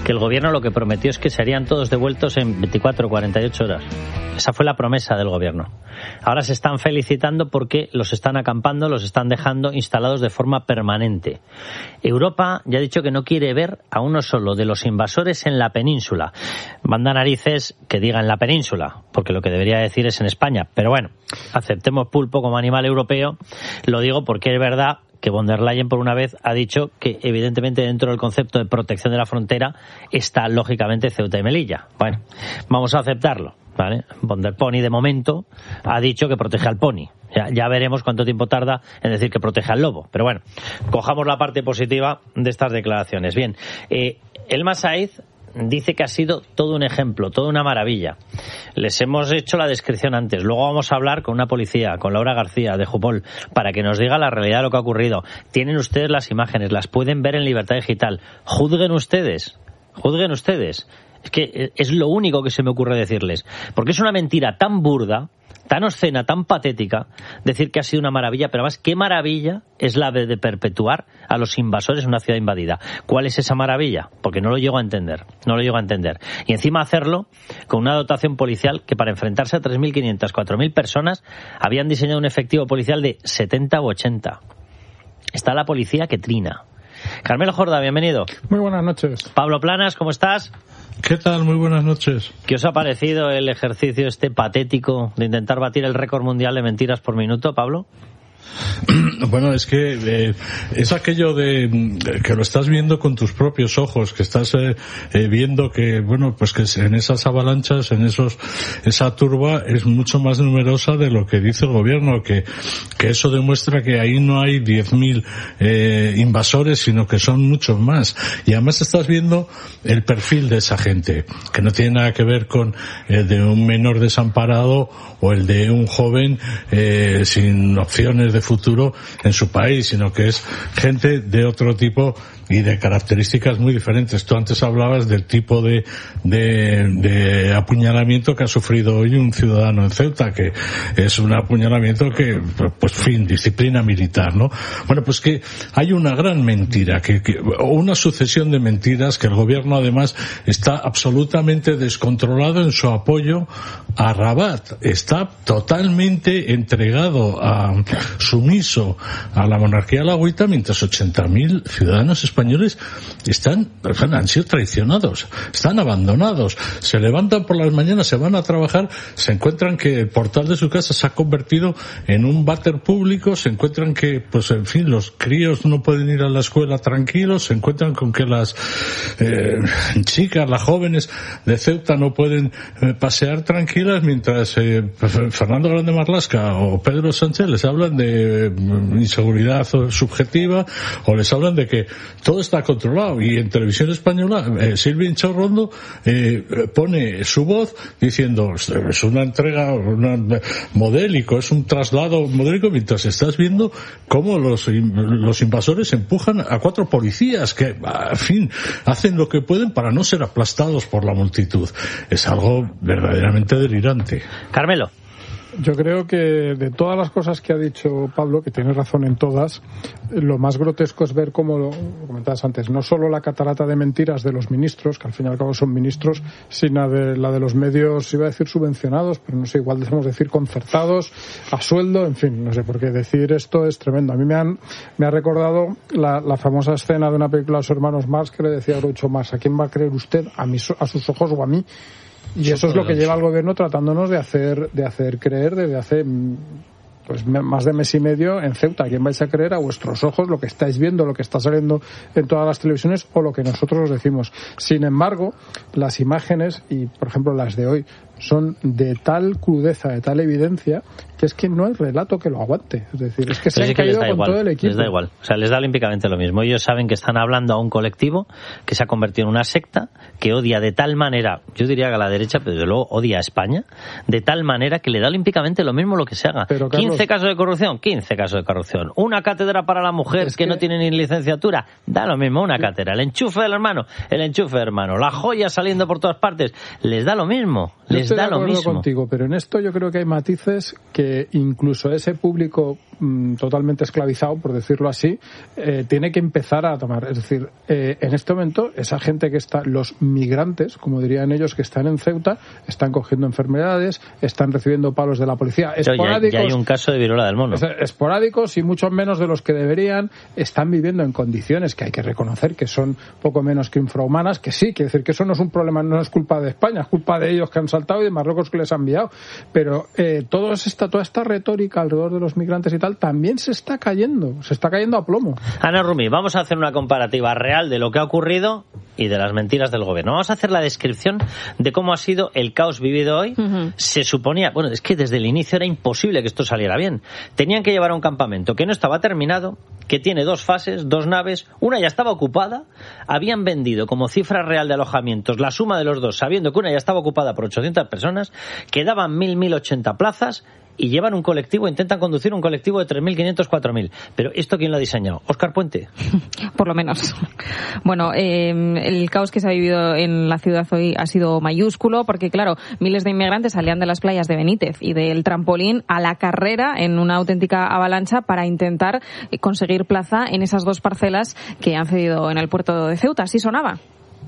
que el gobierno lo que prometió es que serían todos devueltos en veinticuatro o cuarenta y ocho horas. Esa fue la promesa del gobierno. Ahora se están felicitando porque los están acampando, los están dejando instalados de forma permanente. Europa ya ha dicho que no quiere ver a uno solo de los invasores en la península. Manda narices que diga en la península, porque lo que debería decir es en España. Pero bueno, aceptemos pulpo como animal europeo. Lo digo porque es verdad que von der Leyen por una vez ha dicho que evidentemente dentro del concepto de protección de la frontera está lógicamente Ceuta y Melilla. Bueno, vamos a aceptarlo, ¿vale? Von der Pony de momento ha dicho que protege al pony. Ya, ya veremos cuánto tiempo tarda en decir que protege al lobo. Pero bueno, cojamos la parte positiva de estas declaraciones. Bien, eh, Elma Saíz dice que ha sido todo un ejemplo, toda una maravilla. Les hemos hecho la descripción antes. Luego vamos a hablar con una policía, con Laura García de Jupol, para que nos diga la realidad de lo que ha ocurrido. Tienen ustedes las imágenes, las pueden ver en Libertad Digital. Juzguen ustedes, juzguen ustedes. Es que es lo único que se me ocurre decirles. Porque es una mentira tan burda, tan obscena, tan patética, decir que ha sido una maravilla, pero además, ¿qué maravilla es la de perpetuar a los invasores en una ciudad invadida? ¿Cuál es esa maravilla? Porque no lo llego a entender, no lo llego a entender. Y encima hacerlo con una dotación policial que para enfrentarse a tres mil quinientas, cuatro mil personas habían diseñado un efectivo policial de setenta u ochenta. Está la policía que trina. Carmelo Jorda, bienvenido. Muy buenas noches. Pablo Planas, ¿cómo estás? ¿Qué tal? Muy buenas noches. ¿Qué os ha parecido el ejercicio este patético de intentar batir el récord mundial de mentiras por minuto, Pablo? Bueno, es que eh, es aquello de, de que lo estás viendo con tus propios ojos, que estás eh, eh, viendo que, bueno, pues que en esas avalanchas, en esos, esa turba es mucho más numerosa de lo que dice el gobierno, que, que eso demuestra que ahí no hay diez mil eh, invasores, sino que son muchos más. Y además estás viendo el perfil de esa gente, que no tiene nada que ver con el de un menor desamparado o el de un joven eh, sin opciones de futuro en su país, sino que es gente de otro tipo y de características muy diferentes. Tú antes hablabas del tipo de, de, de apuñalamiento que ha sufrido hoy un ciudadano en Ceuta, que es un apuñalamiento que, pues, fin, disciplina militar, ¿no? Bueno, pues que hay una gran mentira, que, que una sucesión de mentiras, que el gobierno además está absolutamente descontrolado en su apoyo a Rabat. Está totalmente entregado a, sumiso a la monarquía alauita, mientras ochenta mil ciudadanos españoles están, han sido traicionados, están abandonados, se levantan por las mañanas, se van a trabajar, se encuentran que el portal de su casa se ha convertido en un váter público, se encuentran que, pues en fin, los críos no pueden ir a la escuela tranquilos, se encuentran con que las eh, chicas, las jóvenes de Ceuta no pueden eh, pasear tranquilas, mientras eh, Fernando Grande Marlaska o Pedro Sánchez les hablan de inseguridad subjetiva o les hablan de que todo está controlado. Y en Televisión Española eh, Silvia Inchaurrondo eh, pone su voz diciendo es una entrega una, modélico, es un traslado modélico, mientras estás viendo cómo los, los invasores empujan a cuatro policías que, en fin, hacen lo que pueden para no ser aplastados por la multitud. Es algo verdaderamente delirante. Carmelo. Yo creo que de todas las cosas que ha dicho Pablo, que tiene razón en todas, lo más grotesco es ver cómo, lo comentabas antes, no solo la catarata de mentiras de los ministros, que al fin y al cabo son ministros, sino de, la de los medios, iba a decir subvencionados, pero no sé, igual debemos decir concertados, a sueldo, en fin, no sé, porque decir esto es tremendo. A mí me han me ha recordado la, la famosa escena de una película de los hermanos Marx que le decía a Groucho Marx, ¿a quién va a creer usted? ¿A, mis, a sus ojos o a mí? Y eso es lo que lleva al gobierno tratándonos de hacer de hacer creer desde hace pues más de mes y medio en Ceuta. ¿A quién vais a creer? A vuestros ojos, lo que estáis viendo, lo que está saliendo en todas las televisiones o lo que nosotros os decimos. Sin embargo, las imágenes, y por ejemplo las de hoy, son de tal crudeza, de tal evidencia, que es que no hay relato que lo aguante. Es decir, es que se han caído con todo el equipo. Les da igual, o sea, les da olímpicamente lo mismo. Ellos saben que están hablando a un colectivo que se ha convertido en una secta, que odia de tal manera, yo diría que a la derecha, pero desde luego odia a España, de tal manera que le da olímpicamente lo mismo lo que se haga. Pero, Carlos, quince casos de corrupción, quince casos de corrupción. Una cátedra para la mujer que, que no tiene ni licenciatura, da lo mismo, una cátedra. El enchufe del hermano, el enchufe del hermano. La joya saliendo por todas partes, les da lo mismo. Les les da lo mismo. Estoy de acuerdo contigo, pero en esto yo creo que hay matices que incluso ese público mmm, totalmente esclavizado, por decirlo así, eh, tiene que empezar a tomar. Es decir, eh, en este momento, esa gente que está, los migrantes, como dirían ellos, que están en Ceuta, están cogiendo enfermedades, están recibiendo palos de la policía. Esporádicos, ya, ya hay un caso de viruela del mono. Esporádicos y mucho menos de los que deberían, están viviendo en condiciones que hay que reconocer que son poco menos que infrahumanas, que sí, quiere decir que eso no es un problema, no es culpa de España, es culpa de ellos que han saltado y de Marruecos que les han enviado. Pero eh, todo esta, toda esta retórica alrededor de los migrantes y tal también se está cayendo, se está cayendo a plomo. Ana Rumi, vamos a hacer una comparativa real de lo que ha ocurrido y de las mentiras del gobierno. Vamos a hacer la descripción de cómo ha sido el caos vivido hoy. Uh-huh. Se suponía, bueno, es que desde el inicio era imposible que esto saliera bien. Tenían que llevar a un campamento que no estaba terminado, que tiene dos fases, dos naves, una ya estaba ocupada, habían vendido como cifra real de alojamientos la suma de los dos, sabiendo que una ya estaba ocupada por ochocientas personas, quedaban mil, mil ochenta plazas, y llevan un colectivo, intentan conducir un colectivo de tres mil quinientos, cuatro mil. Pero ¿esto quién lo ha diseñado? ¿Óscar Puente? Por lo menos. Bueno, eh, el caos que se ha vivido en la ciudad hoy ha sido mayúsculo porque, claro, miles de inmigrantes salían de las playas de Benítez y del Trampolín a la carrera en una auténtica avalancha para intentar conseguir plaza en esas dos parcelas que han cedido en el puerto de Ceuta. Así sonaba.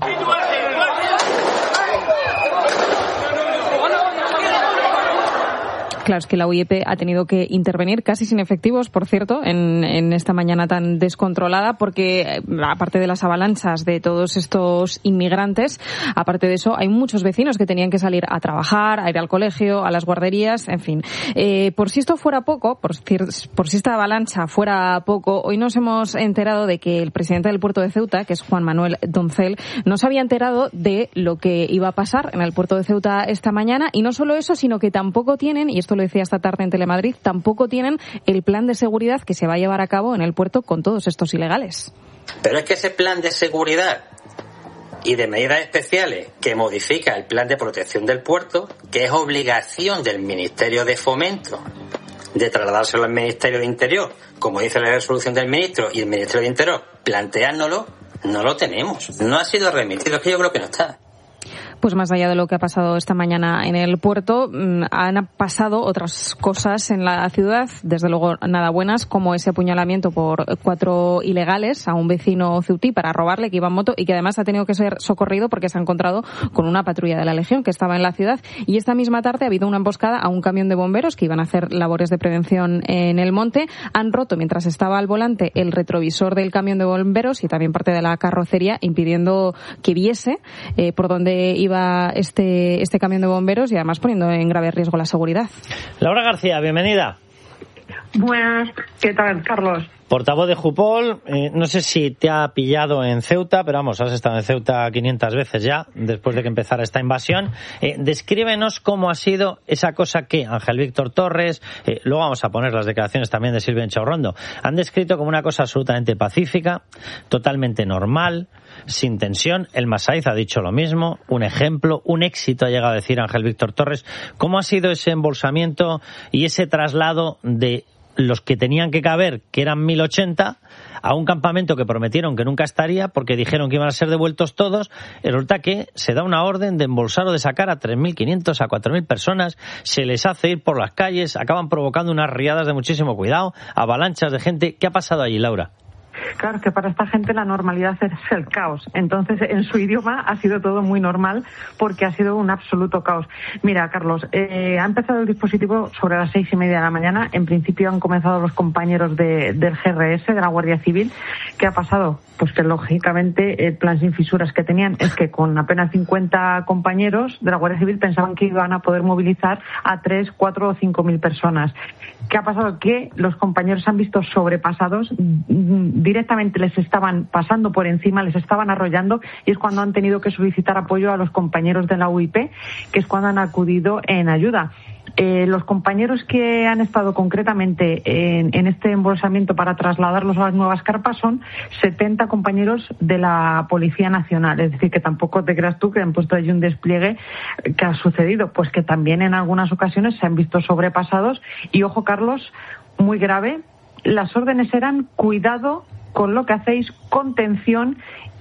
Claro, es que la U I E P ha tenido que intervenir casi sin efectivos, por cierto, en, en esta mañana tan descontrolada, porque aparte de las avalanchas de todos estos inmigrantes, aparte de eso, hay muchos vecinos que tenían que salir a trabajar, a ir al colegio, a las guarderías, en fin. Eh, por si esto fuera poco, por, por si esta avalancha fuera poco, hoy nos hemos enterado de que el presidente del puerto de Ceuta, que es Juan Manuel Doncel, no se había enterado de lo que iba a pasar en el puerto de Ceuta esta mañana, y no solo eso, sino que tampoco tienen, y esto lo decía esta tarde en Telemadrid, tampoco tienen el plan de seguridad que se va a llevar a cabo en el puerto con todos estos ilegales. Pero es que ese plan de seguridad y de medidas especiales que modifica el plan de protección del puerto, que es obligación del Ministerio de Fomento de trasladárselo al Ministerio de Interior, como dice la resolución del ministro, y el Ministerio de Interior planteándolo, no lo tenemos. No ha sido remitido, es que yo creo que no está. Pues más allá de lo que ha pasado esta mañana en el puerto, han pasado otras cosas en la ciudad, desde luego nada buenas, como ese apuñalamiento por cuatro ilegales a un vecino ceutí para robarle, que iba en moto y que además ha tenido que ser socorrido porque se ha encontrado con una patrulla de la Legión que estaba en la ciudad. Y esta misma tarde ha habido una emboscada a un camión de bomberos que iban a hacer labores de prevención en el monte. Han roto, mientras estaba al volante, el retrovisor del camión de bomberos y también parte de la carrocería, impidiendo que viese eh, por dónde iba iba este, este camión de bomberos y además poniendo en grave riesgo la seguridad. Laura García, bienvenida. Buenas, ¿qué tal, Carlos? Portavoz de Jupol, eh, no sé si te ha pillado en Ceuta, pero vamos, has estado en Ceuta quinientas veces ya, después de que empezara esta invasión. Eh, descríbenos cómo ha sido esa cosa que Ángel Víctor Torres, eh, luego vamos a poner las declaraciones también de Silvia Enchaurrondo, han descrito como una cosa absolutamente pacífica, totalmente normal, sin tensión. El Masaiz ha dicho lo mismo, un ejemplo, un éxito ha llegado a decir Ángel Víctor Torres. ¿Cómo ha sido ese embolsamiento y ese traslado de los que tenían que caber, que eran mil ochenta, a un campamento que prometieron que nunca estaría porque dijeron que iban a ser devueltos todos? Y resulta que se da una orden de embolsar o de sacar a tres mil quinientas, a cuatro mil personas, se les hace ir por las calles, acaban provocando unas riadas de muchísimo cuidado, avalanchas de gente. ¿Qué ha pasado allí, Laura? Claro, que para esta gente la normalidad es el caos. Entonces, en su idioma ha sido todo muy normal porque ha sido un absoluto caos. Mira, Carlos, eh, ha empezado el dispositivo sobre las seis y media de la mañana. En principio han comenzado los compañeros de, del G R S, de la Guardia Civil. ¿Qué ha pasado? Pues que, lógicamente, el plan sin fisuras que tenían es que con apenas cincuenta compañeros de la Guardia Civil pensaban que iban a poder movilizar a tres, cuatro o cinco mil personas. ¿Qué ha pasado? Que los compañeros se han visto sobrepasados, directamente les estaban pasando por encima, les estaban arrollando, y es cuando han tenido que solicitar apoyo a los compañeros de la U I P, que es cuando han acudido en ayuda. Eh, los compañeros que han estado concretamente en, en este embolsamiento para trasladarlos a las nuevas carpas son setenta compañeros de la Policía Nacional. Es decir, que tampoco te creas tú que han puesto allí un despliegue. ¿Qué ha sucedido? Pues que también en algunas ocasiones se han visto sobrepasados. Y ojo, Carlos, muy grave, las órdenes eran cuidado con lo que hacéis, contención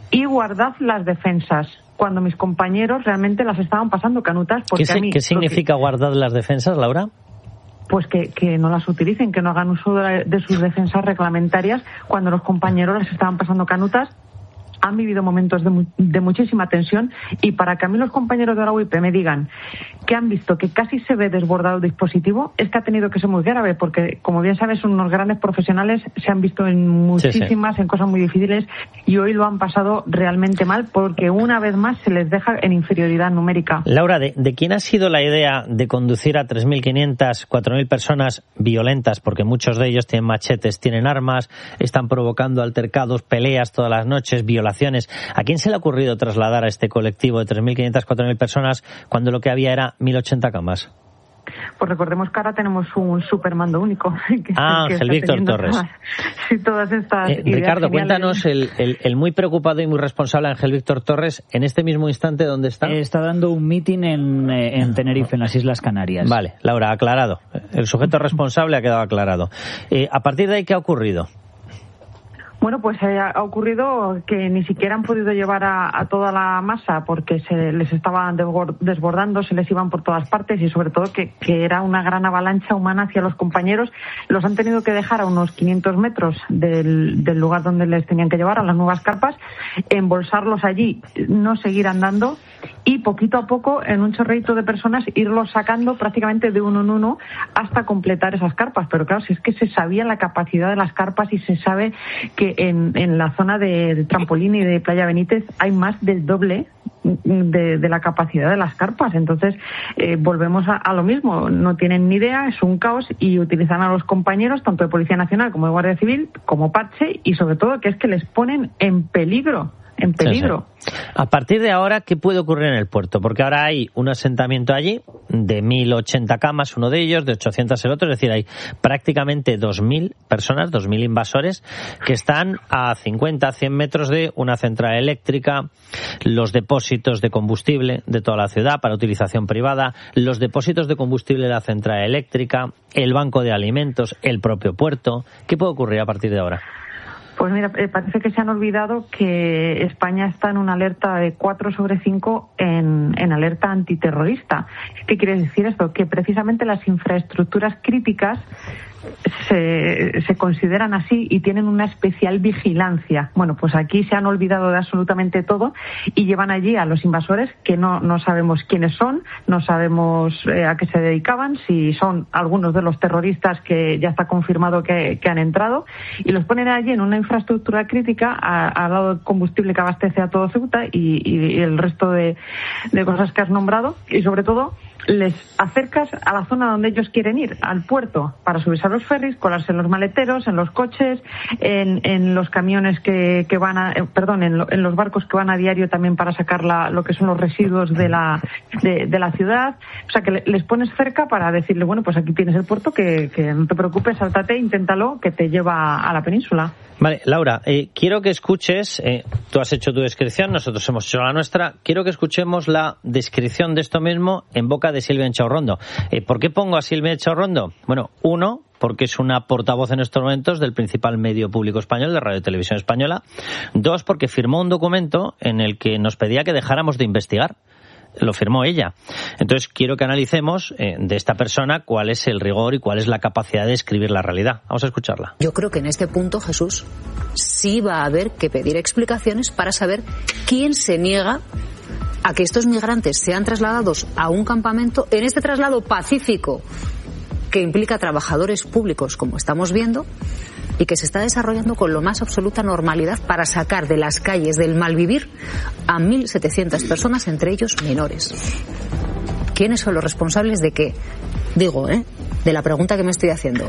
y guardad las defensas, cuando mis compañeros realmente las estaban pasando canutas. Porque ¿Qué, se, a mí, ¿qué significa que, guardad las defensas, Laura? Pues que, que no las utilicen, que no hagan uso de, de sus defensas reglamentarias cuando los compañeros las estaban pasando canutas. Han vivido momentos de, mu- de muchísima tensión, y para que a mí los compañeros de la U I P me digan que han visto que casi se ve desbordado el dispositivo, es que ha tenido que ser muy grave, porque como bien sabes son unos grandes profesionales, se han visto en muchísimas, sí, sí. en cosas muy difíciles, y hoy lo han pasado realmente mal porque una vez más se les deja en inferioridad numérica. Laura, ¿de, de quién ha sido la idea de conducir a tres mil quinientas, cuatro mil personas violentas? Porque muchos de ellos tienen machetes, tienen armas, están provocando altercados, peleas todas las noches, violaciones. ¿A quién se le ha ocurrido trasladar a este colectivo de tres mil quinientas, cuatro mil personas cuando lo que había era mil ochenta camas? Pues recordemos que ahora tenemos un supermando único. Que ah, Ángel Víctor Torres. Todas, sí, todas estas eh, Ricardo, geniales. Cuéntanos, el, el, el muy preocupado y muy responsable Ángel Víctor Torres, en este mismo instante, ¿dónde está? Eh, está dando un meeting en, en Tenerife, en las Islas Canarias. Vale, Laura, aclarado. El sujeto responsable ha quedado aclarado. Eh, ¿A partir de ahí qué ha ocurrido? Bueno, pues eh, ha ocurrido que ni siquiera han podido llevar a, a toda la masa porque se les estaban desbordando, se les iban por todas partes, y sobre todo que, que era una gran avalancha humana hacia los compañeros. Los han tenido que dejar a unos quinientos metros del, del lugar donde les tenían que llevar, a las nuevas carpas, embolsarlos allí, no seguir andando, y poquito a poco, en un chorreito de personas, irlos sacando prácticamente de uno en uno hasta completar esas carpas. Pero claro, si es que se sabía la capacidad de las carpas, y se sabe que en, en la zona de, de Trampolín y de Playa Benítez hay más del doble de, de la capacidad de las carpas. Entonces, eh, volvemos a, a lo mismo. No tienen ni idea, es un caos, y utilizan a los compañeros, tanto de Policía Nacional como de Guardia Civil, como parche, y sobre todo que es que les ponen en peligro. en peligro. Sí, sí. A partir de ahora, ¿qué puede ocurrir en el puerto? Porque ahora hay un asentamiento allí de mil ochenta camas, uno de ellos, de ochocientas el otro, es decir, hay prácticamente dos mil personas, dos mil invasores que están a cincuenta, cien metros de una central eléctrica, los depósitos de combustible de toda la ciudad para utilización privada, los depósitos de combustible de la central eléctrica, el banco de alimentos, el propio puerto. ¿Qué puede ocurrir a partir de ahora? Pues mira, eh, parece que se han olvidado que España está en una alerta de cuatro sobre cinco en, en alerta antiterrorista. ¿Qué quiere decir esto? Que precisamente las infraestructuras críticas se, se consideran así y tienen una especial vigilancia. Bueno, pues aquí se han olvidado de absolutamente todo y llevan allí a los invasores que no, no sabemos quiénes son, no sabemos eh, a qué se dedicaban, si son algunos de los terroristas que ya está confirmado que, que han entrado, y los ponen allí en una infraestructura crítica al lado del combustible que abastece a todo Ceuta y, y, y el resto de, de cosas que has nombrado, y sobre todo les acercas a la zona donde ellos quieren ir, al puerto, para subirse a los ferries, colarse en los maleteros, en los coches, en, en los camiones que, que van a, eh, perdón, en, lo, en los barcos que van a diario también para sacar la, lo que son los residuos de la, de, de la ciudad. O sea, que le, les pones cerca para decirle, bueno, pues aquí tienes el puerto, que, que no te preocupes, sáltate, inténtalo, que te lleva a la península. Vale, Laura, eh, quiero que escuches, eh, tú has hecho tu descripción, nosotros hemos hecho la nuestra, quiero que escuchemos la descripción de esto mismo en boca de Silvia Echaurrondo. Eh, ¿Por qué pongo a Silvia Echaurrondo? Bueno, uno, porque es una portavoz en estos momentos del principal medio público español, de Radio y Televisión Española. Dos, porque firmó un documento en el que nos pedía que dejáramos de investigar. Lo firmó ella. Entonces quiero que analicemos eh, de esta persona cuál es el rigor y cuál es la capacidad de escribir la realidad. Vamos a escucharla. Yo creo que en este punto, Jesús, sí va a haber que pedir explicaciones para saber quién se niega a que estos migrantes sean trasladados a un campamento, en este traslado pacífico que implica trabajadores públicos, como estamos viendo, y que se está desarrollando con lo más absoluta normalidad para sacar de las calles del malvivir a mil setecientas personas, entre ellos menores. ¿Quiénes son los responsables de qué? Digo, ¿eh? De la pregunta que me estoy haciendo.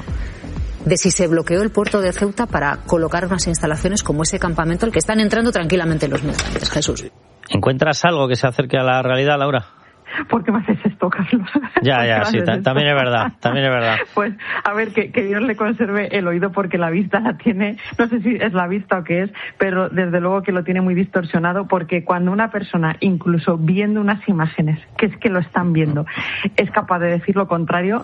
De si se bloqueó el puerto de Ceuta para colocar unas instalaciones como ese campamento al que están entrando tranquilamente los migrantes. Jesús. ¿Encuentras algo que se acerque a la realidad, Laura? ¿Por qué me haces esto, Carlos? Ya, ya, sí, t- también es verdad, también es verdad. Pues, a ver, que, que Dios le conserve el oído, porque la vista la tiene, no sé si es la vista o qué es, pero desde luego que lo tiene muy distorsionado, porque cuando una persona, incluso viendo unas imágenes, que es que lo están viendo, es capaz de decir lo contrario,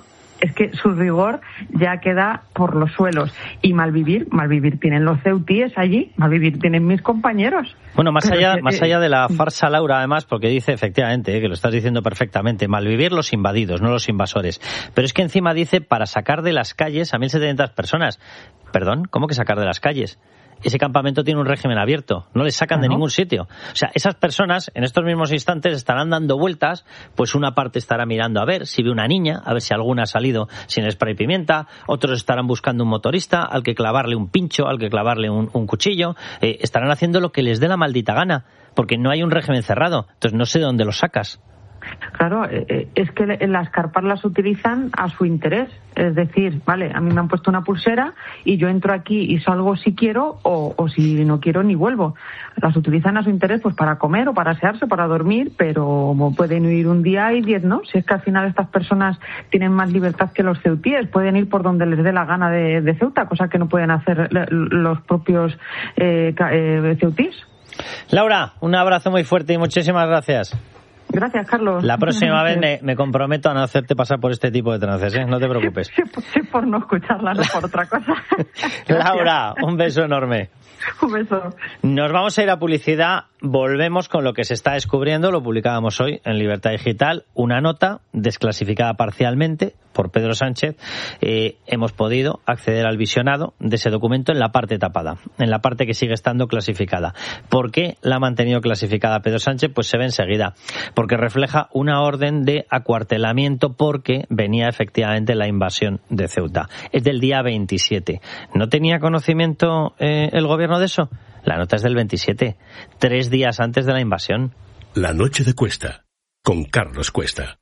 es que su rigor ya queda por los suelos. Y malvivir, malvivir tienen los ceutíes allí, malvivir tienen mis compañeros. Bueno, más Pero allá, que, más allá de la farsa, Laura, además, porque dice efectivamente, eh, que lo estás diciendo perfectamente, malvivir los invadidos, no los invasores. Pero es que encima dice para sacar de las calles a mil setecientas personas. Perdón, ¿cómo que sacar de las calles? Ese campamento tiene un régimen abierto, no les sacan de ningún sitio. O sea, esas personas en estos mismos instantes estarán dando vueltas, pues una parte estará mirando a ver si ve una niña, a ver si alguna ha salido sin spray pimienta, otros estarán buscando un motorista al que clavarle un pincho, al que clavarle un, un cuchillo, eh, estarán haciendo lo que les dé la maldita gana, porque no hay un régimen cerrado, entonces no sé de dónde lo sacas. Claro, es que las carpas las utilizan a su interés. Es decir, vale, a mí me han puesto una pulsera y yo entro aquí y salgo si quiero o, o si no quiero ni vuelvo. Las utilizan a su interés pues para comer o para asearse, para dormir, pero pueden ir un día y diez no. Si es que al final estas personas tienen más libertad que los ceutíes, pueden ir por donde les dé la gana de, de Ceuta, cosa que no pueden hacer los propios eh, eh, ceutíes. Laura, un abrazo muy fuerte y muchísimas gracias. Gracias, Carlos. La próxima vez me, me comprometo a no hacerte pasar por este tipo de trances, ¿eh? No te preocupes. Sí, sí, por no escucharla, no por otra cosa. Laura, un beso enorme. Un beso. Nos vamos a ir a publicidad. Volvemos con lo que se está descubriendo. Lo publicábamos hoy en Libertad Digital. Una nota desclasificada parcialmente por Pedro Sánchez. Eh, hemos podido acceder al visionado de ese documento en la parte tapada, en la parte que sigue estando clasificada. ¿Por qué la ha mantenido clasificada Pedro Sánchez? Pues se ve enseguida. Porque refleja una orden de acuartelamiento porque venía efectivamente la invasión de Ceuta. Es del día veintisiete. ¿No tenía conocimiento eh, el gobierno de eso? La nota es del veintisiete, tres días antes de la invasión. La noche de Cuesta, con Carlos Cuesta.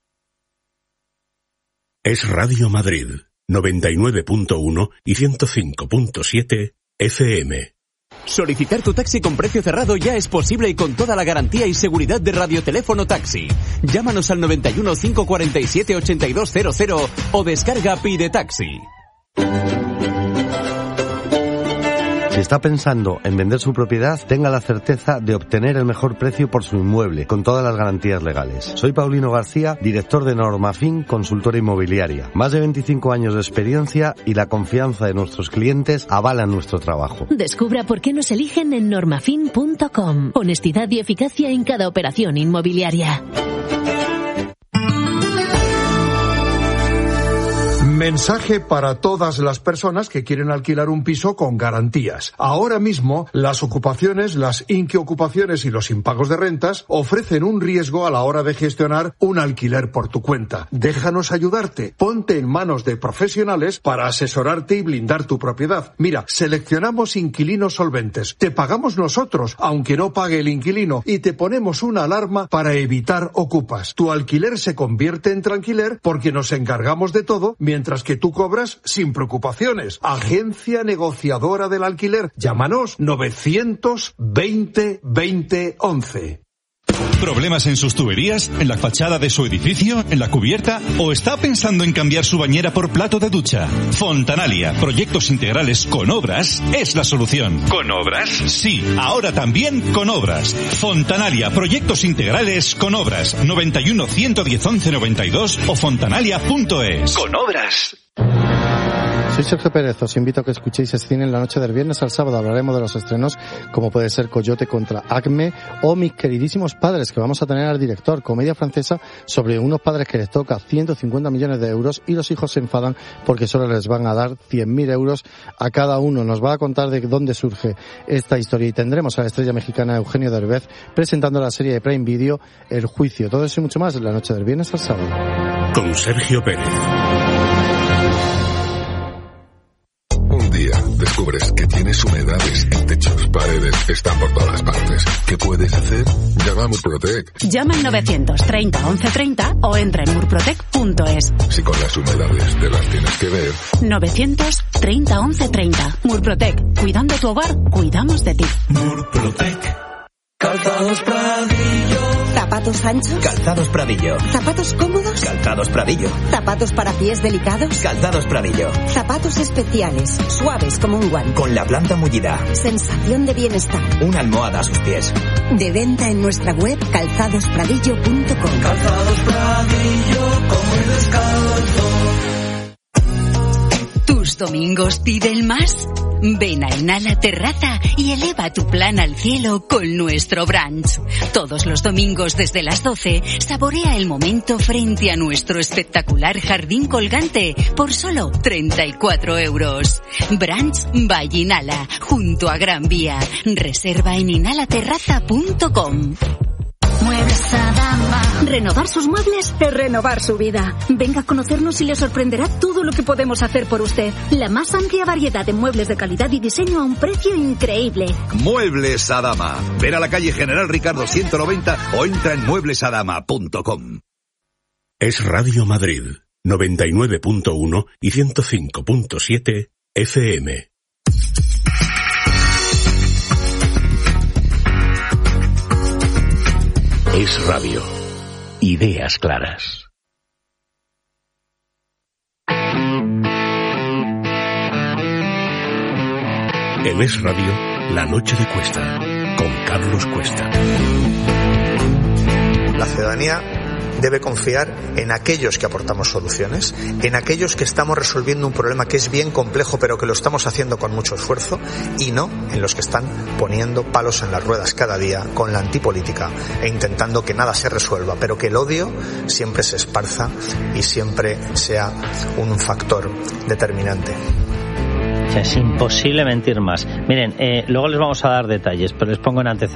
Es Radio Madrid, noventa y nueve punto uno y ciento cinco punto siete F M. Solicitar tu taxi con precio cerrado ya es posible y con toda la garantía y seguridad de Radioteléfono Taxi. Llámanos al noventa y uno, cinco cuarenta y siete, ochenta y dos cero cero o descarga Pide Taxi. Si está pensando en vender su propiedad, tenga la certeza de obtener el mejor precio por su inmueble, con todas las garantías legales. Soy Paulino García, director de Normafin, consultora inmobiliaria. Más de veinticinco años de experiencia y la confianza de nuestros clientes avalan nuestro trabajo. Descubra por qué nos eligen en normafin punto com. Honestidad y eficacia en cada operación inmobiliaria. Mensaje para todas las personas que quieren alquilar un piso con garantías. Ahora mismo, las ocupaciones, las inquiocupaciones y los impagos de rentas ofrecen un riesgo a la hora de gestionar un alquiler por tu cuenta. Déjanos ayudarte. Ponte en manos de profesionales para asesorarte y blindar tu propiedad. Mira, seleccionamos inquilinos solventes. Te pagamos nosotros, aunque no pague el inquilino, y te ponemos una alarma para evitar ocupas. Tu alquiler se convierte en tranquiler porque nos encargamos de todo mientras que tú cobras sin preocupaciones. Agencia negociadora del alquiler. Llámanos novecientos veinte veinte once. ¿Problemas en sus tuberías? ¿En la fachada de su edificio? ¿En la cubierta? ¿O está pensando en cambiar su bañera por plato de ducha? Fontanalia, proyectos integrales con obras, es la solución. ¿Con obras? Sí, ahora también con obras. Fontanalia, proyectos integrales con obras. noventa y uno, ciento diez, once noventa y dos o fontanalia punto es. Con obras. Soy Sergio Pérez, os invito a que escuchéis Cine en la noche del viernes al sábado. Hablaremos de los estrenos como puede ser Coyote contra Acme o Mis queridísimos padres, que vamos a tener al director, comedia francesa sobre unos padres que les toca ciento cincuenta millones de euros y los hijos se enfadan porque solo les van a dar cien mil euros a cada uno. Nos va a contar de dónde surge esta historia y tendremos a la estrella mexicana Eugenio Derbez presentando la serie de Prime Video El Juicio. Todo eso y mucho más en la noche del viernes al sábado. Con Sergio Pérez. Un día descubres que tienes humedades en techos, paredes, están por todas partes. ¿Qué puedes hacer? Llama a Murprotec. Llama al novecientos treinta once treinta o entra en murprotec punto es. Si con las humedades te las tienes que ver. novecientos treinta once treinta. Murprotec. Cuidando tu hogar, cuidamos de ti. Murprotec. Calzados Pradillo. ¿Zapatos anchos? Calzados Pradillo. ¿Zapatos cómodos? Calzados Pradillo. ¿Zapatos para pies delicados? Calzados Pradillo. Zapatos especiales, suaves como un guante. Con la planta mullida. Sensación de bienestar. Una almohada a sus pies. De venta en nuestra web calzados pradillo punto com. Calzados Pradillo, como el descalzo. ¿Tus domingos piden más? Ven a Enala Terraza y eleva tu plan al cielo con nuestro brunch. Todos los domingos desde las doce, saborea el momento frente a nuestro espectacular jardín colgante por solo treinta y cuatro euros. Brunch by Inala, junto a Gran Vía. Reserva en inalaterraza punto com. Muebles Adama. Renovar sus muebles es renovar su vida. Venga a conocernos y le sorprenderá todo lo que podemos hacer por usted. La más amplia variedad de muebles de calidad y diseño a un precio increíble. Muebles Adama. Ven a la calle General Ricardo ciento noventa o entra en muebles adama punto com. Es Radio Madrid, noventa y nueve punto uno y ciento cinco punto siete F M. Es Radio. Ideas claras. En Es Radio, La Noche de Cuesta, con Carlos Cuesta. La ciudadanía debe confiar en aquellos que aportamos soluciones, en aquellos que estamos resolviendo un problema que es bien complejo pero que lo estamos haciendo con mucho esfuerzo, y no en los que están poniendo palos en las ruedas cada día con la antipolítica e intentando que nada se resuelva, pero que el odio siempre se esparza y siempre sea un factor determinante. Es imposible mentir más. Miren, eh, luego les vamos a dar detalles, pero les pongo en antecedentes.